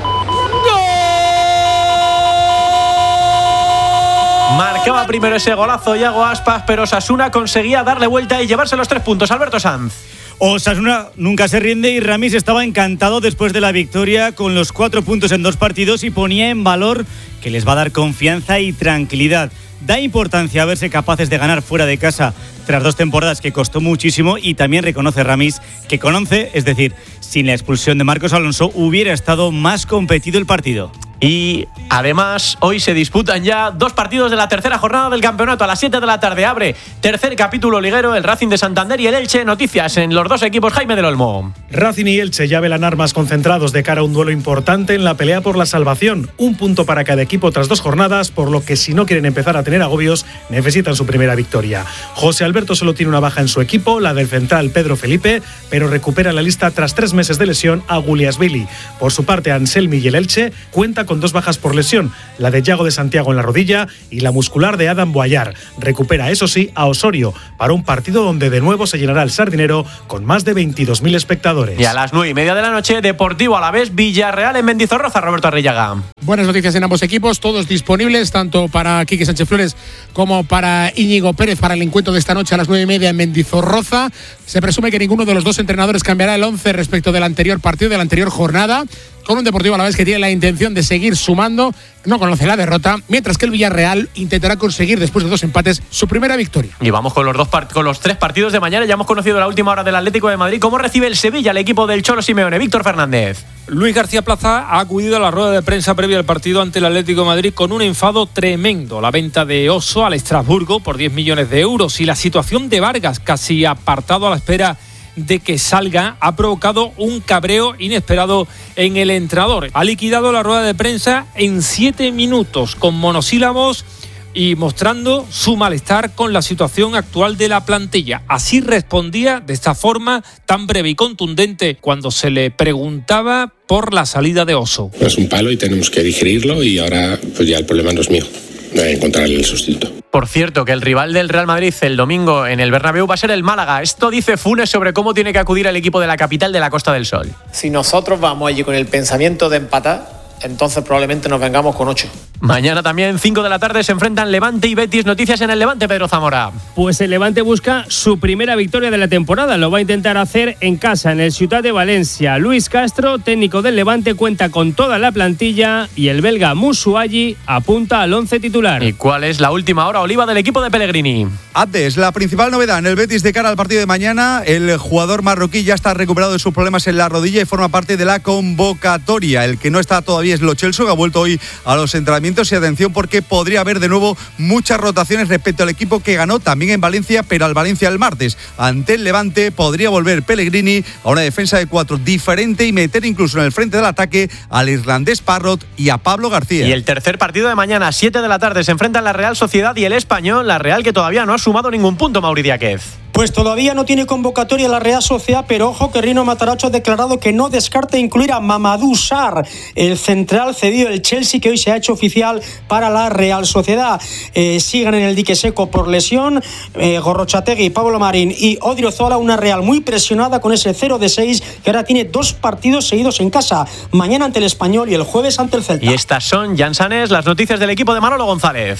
Marcaba primero ese golazo Iago Aspas, pero Osasuna conseguía darle vuelta y llevarse los tres puntos. Alberto Sanz. Osasuna nunca se rinde y Ramis estaba encantado después de la victoria con los cuatro puntos en dos partidos y ponía en valor que les va a dar confianza y tranquilidad. Da importancia a verse capaces de ganar fuera de casa tras dos temporadas que costó muchísimo, y también reconoce Ramis que con once, es decir, sin la expulsión de Marcos Alonso, hubiera estado más competido el partido. Y además hoy se disputan ya dos partidos de la tercera jornada del campeonato. A las siete de la tarde abre tercer capítulo liguero el Racing de Santander y el Elche. Noticias en los dos equipos, Jaime del Olmo. Racing y Elche ya velan armas concentrados de cara a un duelo importante en la pelea por la salvación. Un punto para cada equipo tras dos jornadas, por lo que si no quieren empezar a tener agobios necesitan su primera victoria. José Alberto solo tiene una baja en su equipo, la del central Pedro Felipe, pero recupera la lista tras tres meses de lesión a Guliasvili. Por su parte, Anselmi y el Elche cuenta con dos bajas por lesión, la de Yago de Santiago en la rodilla y la muscular de Adam Boyar. Recupera, eso sí, a Osorio para un partido donde de nuevo se llenará el Sardinero con más de veintidós mil espectadores. Y a las nueve y media de la noche, Deportivo Alavés Villarreal en Mendizorroza. Roberto Arrillaga. Buenas noticias en ambos equipos, todos disponibles, tanto para Quique Sánchez Flores como para Íñigo Pérez para el encuentro de esta noche a las nueve y media en Mendizorroza. Se presume que ninguno de los dos entrenadores cambiará el once respecto del anterior partido, de la anterior jornada, con un Deportivo Alavés que tiene la intención de seguir sumando, no conoce la derrota, mientras que el Villarreal intentará conseguir, después de dos empates, su primera victoria. Y vamos con los dos part- con los tres partidos de mañana. Ya hemos conocido la última hora del Atlético de Madrid. ¿Cómo recibe el Sevilla el equipo del Cholo Simeone? Víctor Fernández. Luis García Plaza ha acudido a la rueda de prensa previa al partido ante el Atlético de Madrid con un enfado tremendo. La venta de Oso al Estrasburgo por diez millones de euros y la situación de Vargas, casi apartado a la espera de que salga, ha provocado un cabreo inesperado en el entrenador. Ha liquidado la rueda de prensa en siete minutos con monosílabos y mostrando su malestar con la situación actual de la plantilla. Así respondía, de esta forma tan breve y contundente, cuando se le preguntaba por la salida de Oso. Es un palo y tenemos que digerirlo, y ahora pues ya el problema no es mío, de encontrar el sustituto. Por cierto, que el rival del Real Madrid el domingo en el Bernabéu va a ser el Málaga. Esto dice Funes sobre cómo tiene que acudir el equipo de la capital de la Costa del Sol. Si nosotros vamos allí con el pensamiento de empatar, entonces probablemente nos vengamos con ocho. Mañana también, cinco de la tarde, se enfrentan Levante y Betis. Noticias en el Levante, Pedro Zamora. Pues el Levante busca su primera victoria de la temporada. Lo va a intentar hacer en casa, en el Ciutat de Valencia. Luis Castro, técnico del Levante, cuenta con toda la plantilla y el belga Musuayi apunta al once titular. ¿Y cuál es la última hora, Oliva, del equipo de Pellegrini? Antes, la principal novedad en el Betis de cara al partido de mañana: el jugador marroquí ya está recuperado de sus problemas en la rodilla y forma parte de la convocatoria. El que no está todavía es Lo Celso, que ha vuelto hoy a los entrenamientos. Y atención, porque podría haber de nuevo muchas rotaciones respecto al equipo que ganó también en Valencia, pero al Valencia el martes. Ante el Levante podría volver Pellegrini a una defensa de cuatro diferente y meter incluso en el frente del ataque al irlandés Parrot y a Pablo García. Y el tercer partido de mañana, siete de la tarde, se enfrentan la Real Sociedad y el Español. La Real, que todavía no ha sumado ningún punto, Mauri Díaz. Pues todavía no tiene convocatoria la Real Sociedad, pero ojo que Rino Matarazzo ha declarado que no descarta incluir a Mamadou Sarr, el central cedido del Chelsea, que hoy se ha hecho oficial para la Real Sociedad. Eh, siguen en el dique seco por lesión eh, Gorrochategui, Pablo Marín y Odriozola. Una Real muy presionada con ese cero de seis, que ahora tiene dos partidos seguidos en casa, mañana ante el Español y el jueves ante el Celta. Y estas son, Jan Sanés, las noticias del equipo de Manolo González.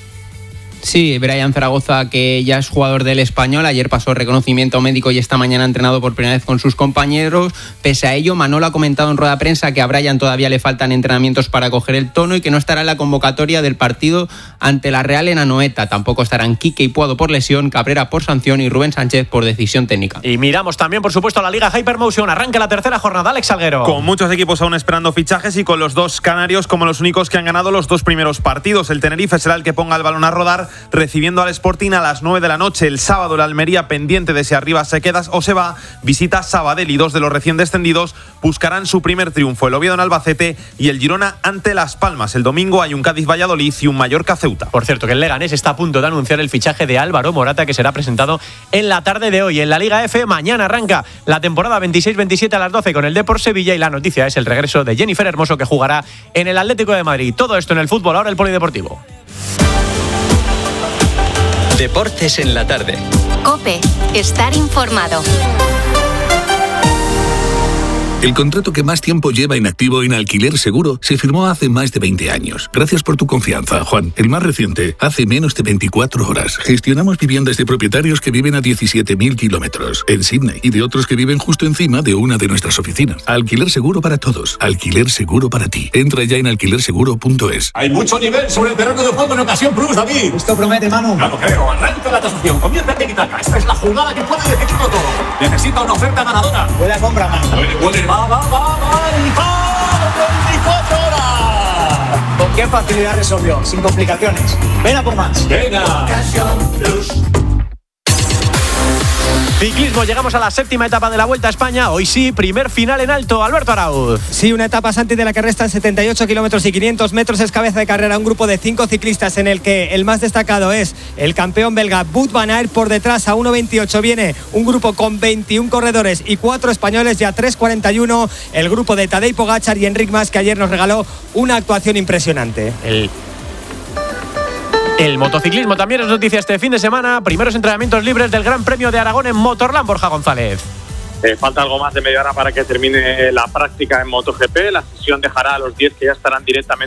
Sí, Brian Zaragoza, que ya es jugador del Español, ayer pasó reconocimiento médico y esta mañana ha entrenado por primera vez con sus compañeros. Pese a ello, Manolo ha comentado en rueda de prensa que a Brian todavía le faltan entrenamientos para coger el tono y que no estará en la convocatoria del partido ante la Real en Anoeta. Tampoco estarán Quique y Puado por lesión, Cabrera por sanción y Rubén Sánchez por decisión técnica. Y miramos también, por supuesto, a la Liga Hypermotion. Arranca la tercera jornada, Alex Salguero. Con muchos equipos aún esperando fichajes y con los dos canarios como los únicos que han ganado los dos primeros partidos. El Tenerife será el que ponga el balón a rodar, recibiendo al Sporting a las nueve de la noche. El sábado, el Almería, pendiente de si arriba se queda o se va, visita Sabadell y dos de los recién descendidos buscarán su primer triunfo. El Oviedo en Albacete y el Girona ante Las Palmas. El domingo hay un Cádiz-Valladolid y un Mallorca-Ceuta. Por cierto, que el Leganés está a punto de anunciar el fichaje de Álvaro Morata, que será presentado en la tarde de hoy. En la Liga F, mañana arranca la temporada veintiséis veintisiete a las doce con el Depor Sevilla, y la noticia es el regreso de Jennifer Hermoso, que jugará en el Atlético de Madrid. Todo esto en el fútbol, ahora el polideportivo. Deportes en la tarde. COPE. Estar informado. El contrato que más tiempo lleva inactivo en Alquiler Seguro se firmó hace más de veinte años. Gracias por tu confianza, Juan. El más reciente, hace menos de veinticuatro horas. Gestionamos viviendas de propietarios que viven a diecisiete mil kilómetros en Sydney y de otros que viven justo encima de una de nuestras oficinas. Alquiler Seguro para todos. Alquiler Seguro para ti. Entra ya en alquiler seguro punto es. Hay mucho nivel sobre el terreno de juego en Ocasión Plus, David. Esto promete, Manu. No lo creo. Arranca la tasación. Comienza el tiki-taka. Esta es la jugada que puede decidirlo todo. Necesita una oferta ganadora. Buena compra, Manu. Puede, puede. Va, va, va, va. veinticuatro horas. ¿Con qué facilidad resolvió? Sin complicaciones. Ven a por más. Venga. Ciclismo, llegamos a la séptima etapa de la Vuelta a España. Hoy sí, primer final en alto. Alberto Arauz. Sí, una etapa Santi de la que restan setenta y ocho kilómetros y quinientos metros. Es cabeza de carrera un grupo de cinco ciclistas en el que el más destacado es el campeón belga Wout van Aert. Por detrás a uno veintiocho viene un grupo con veintiún corredores y cuatro españoles. Ya tres cuarenta y uno el grupo de Tadej Pogačar y Enric Mas, que ayer nos regaló una actuación impresionante. El El motociclismo también es noticia este fin de semana. Primeros entrenamientos libres del Gran Premio de Aragón en Motorland. Borja González. Eh, falta algo más de media hora para que termine la práctica en MotoGP. La sesión dejará a los diez que ya estarán directamente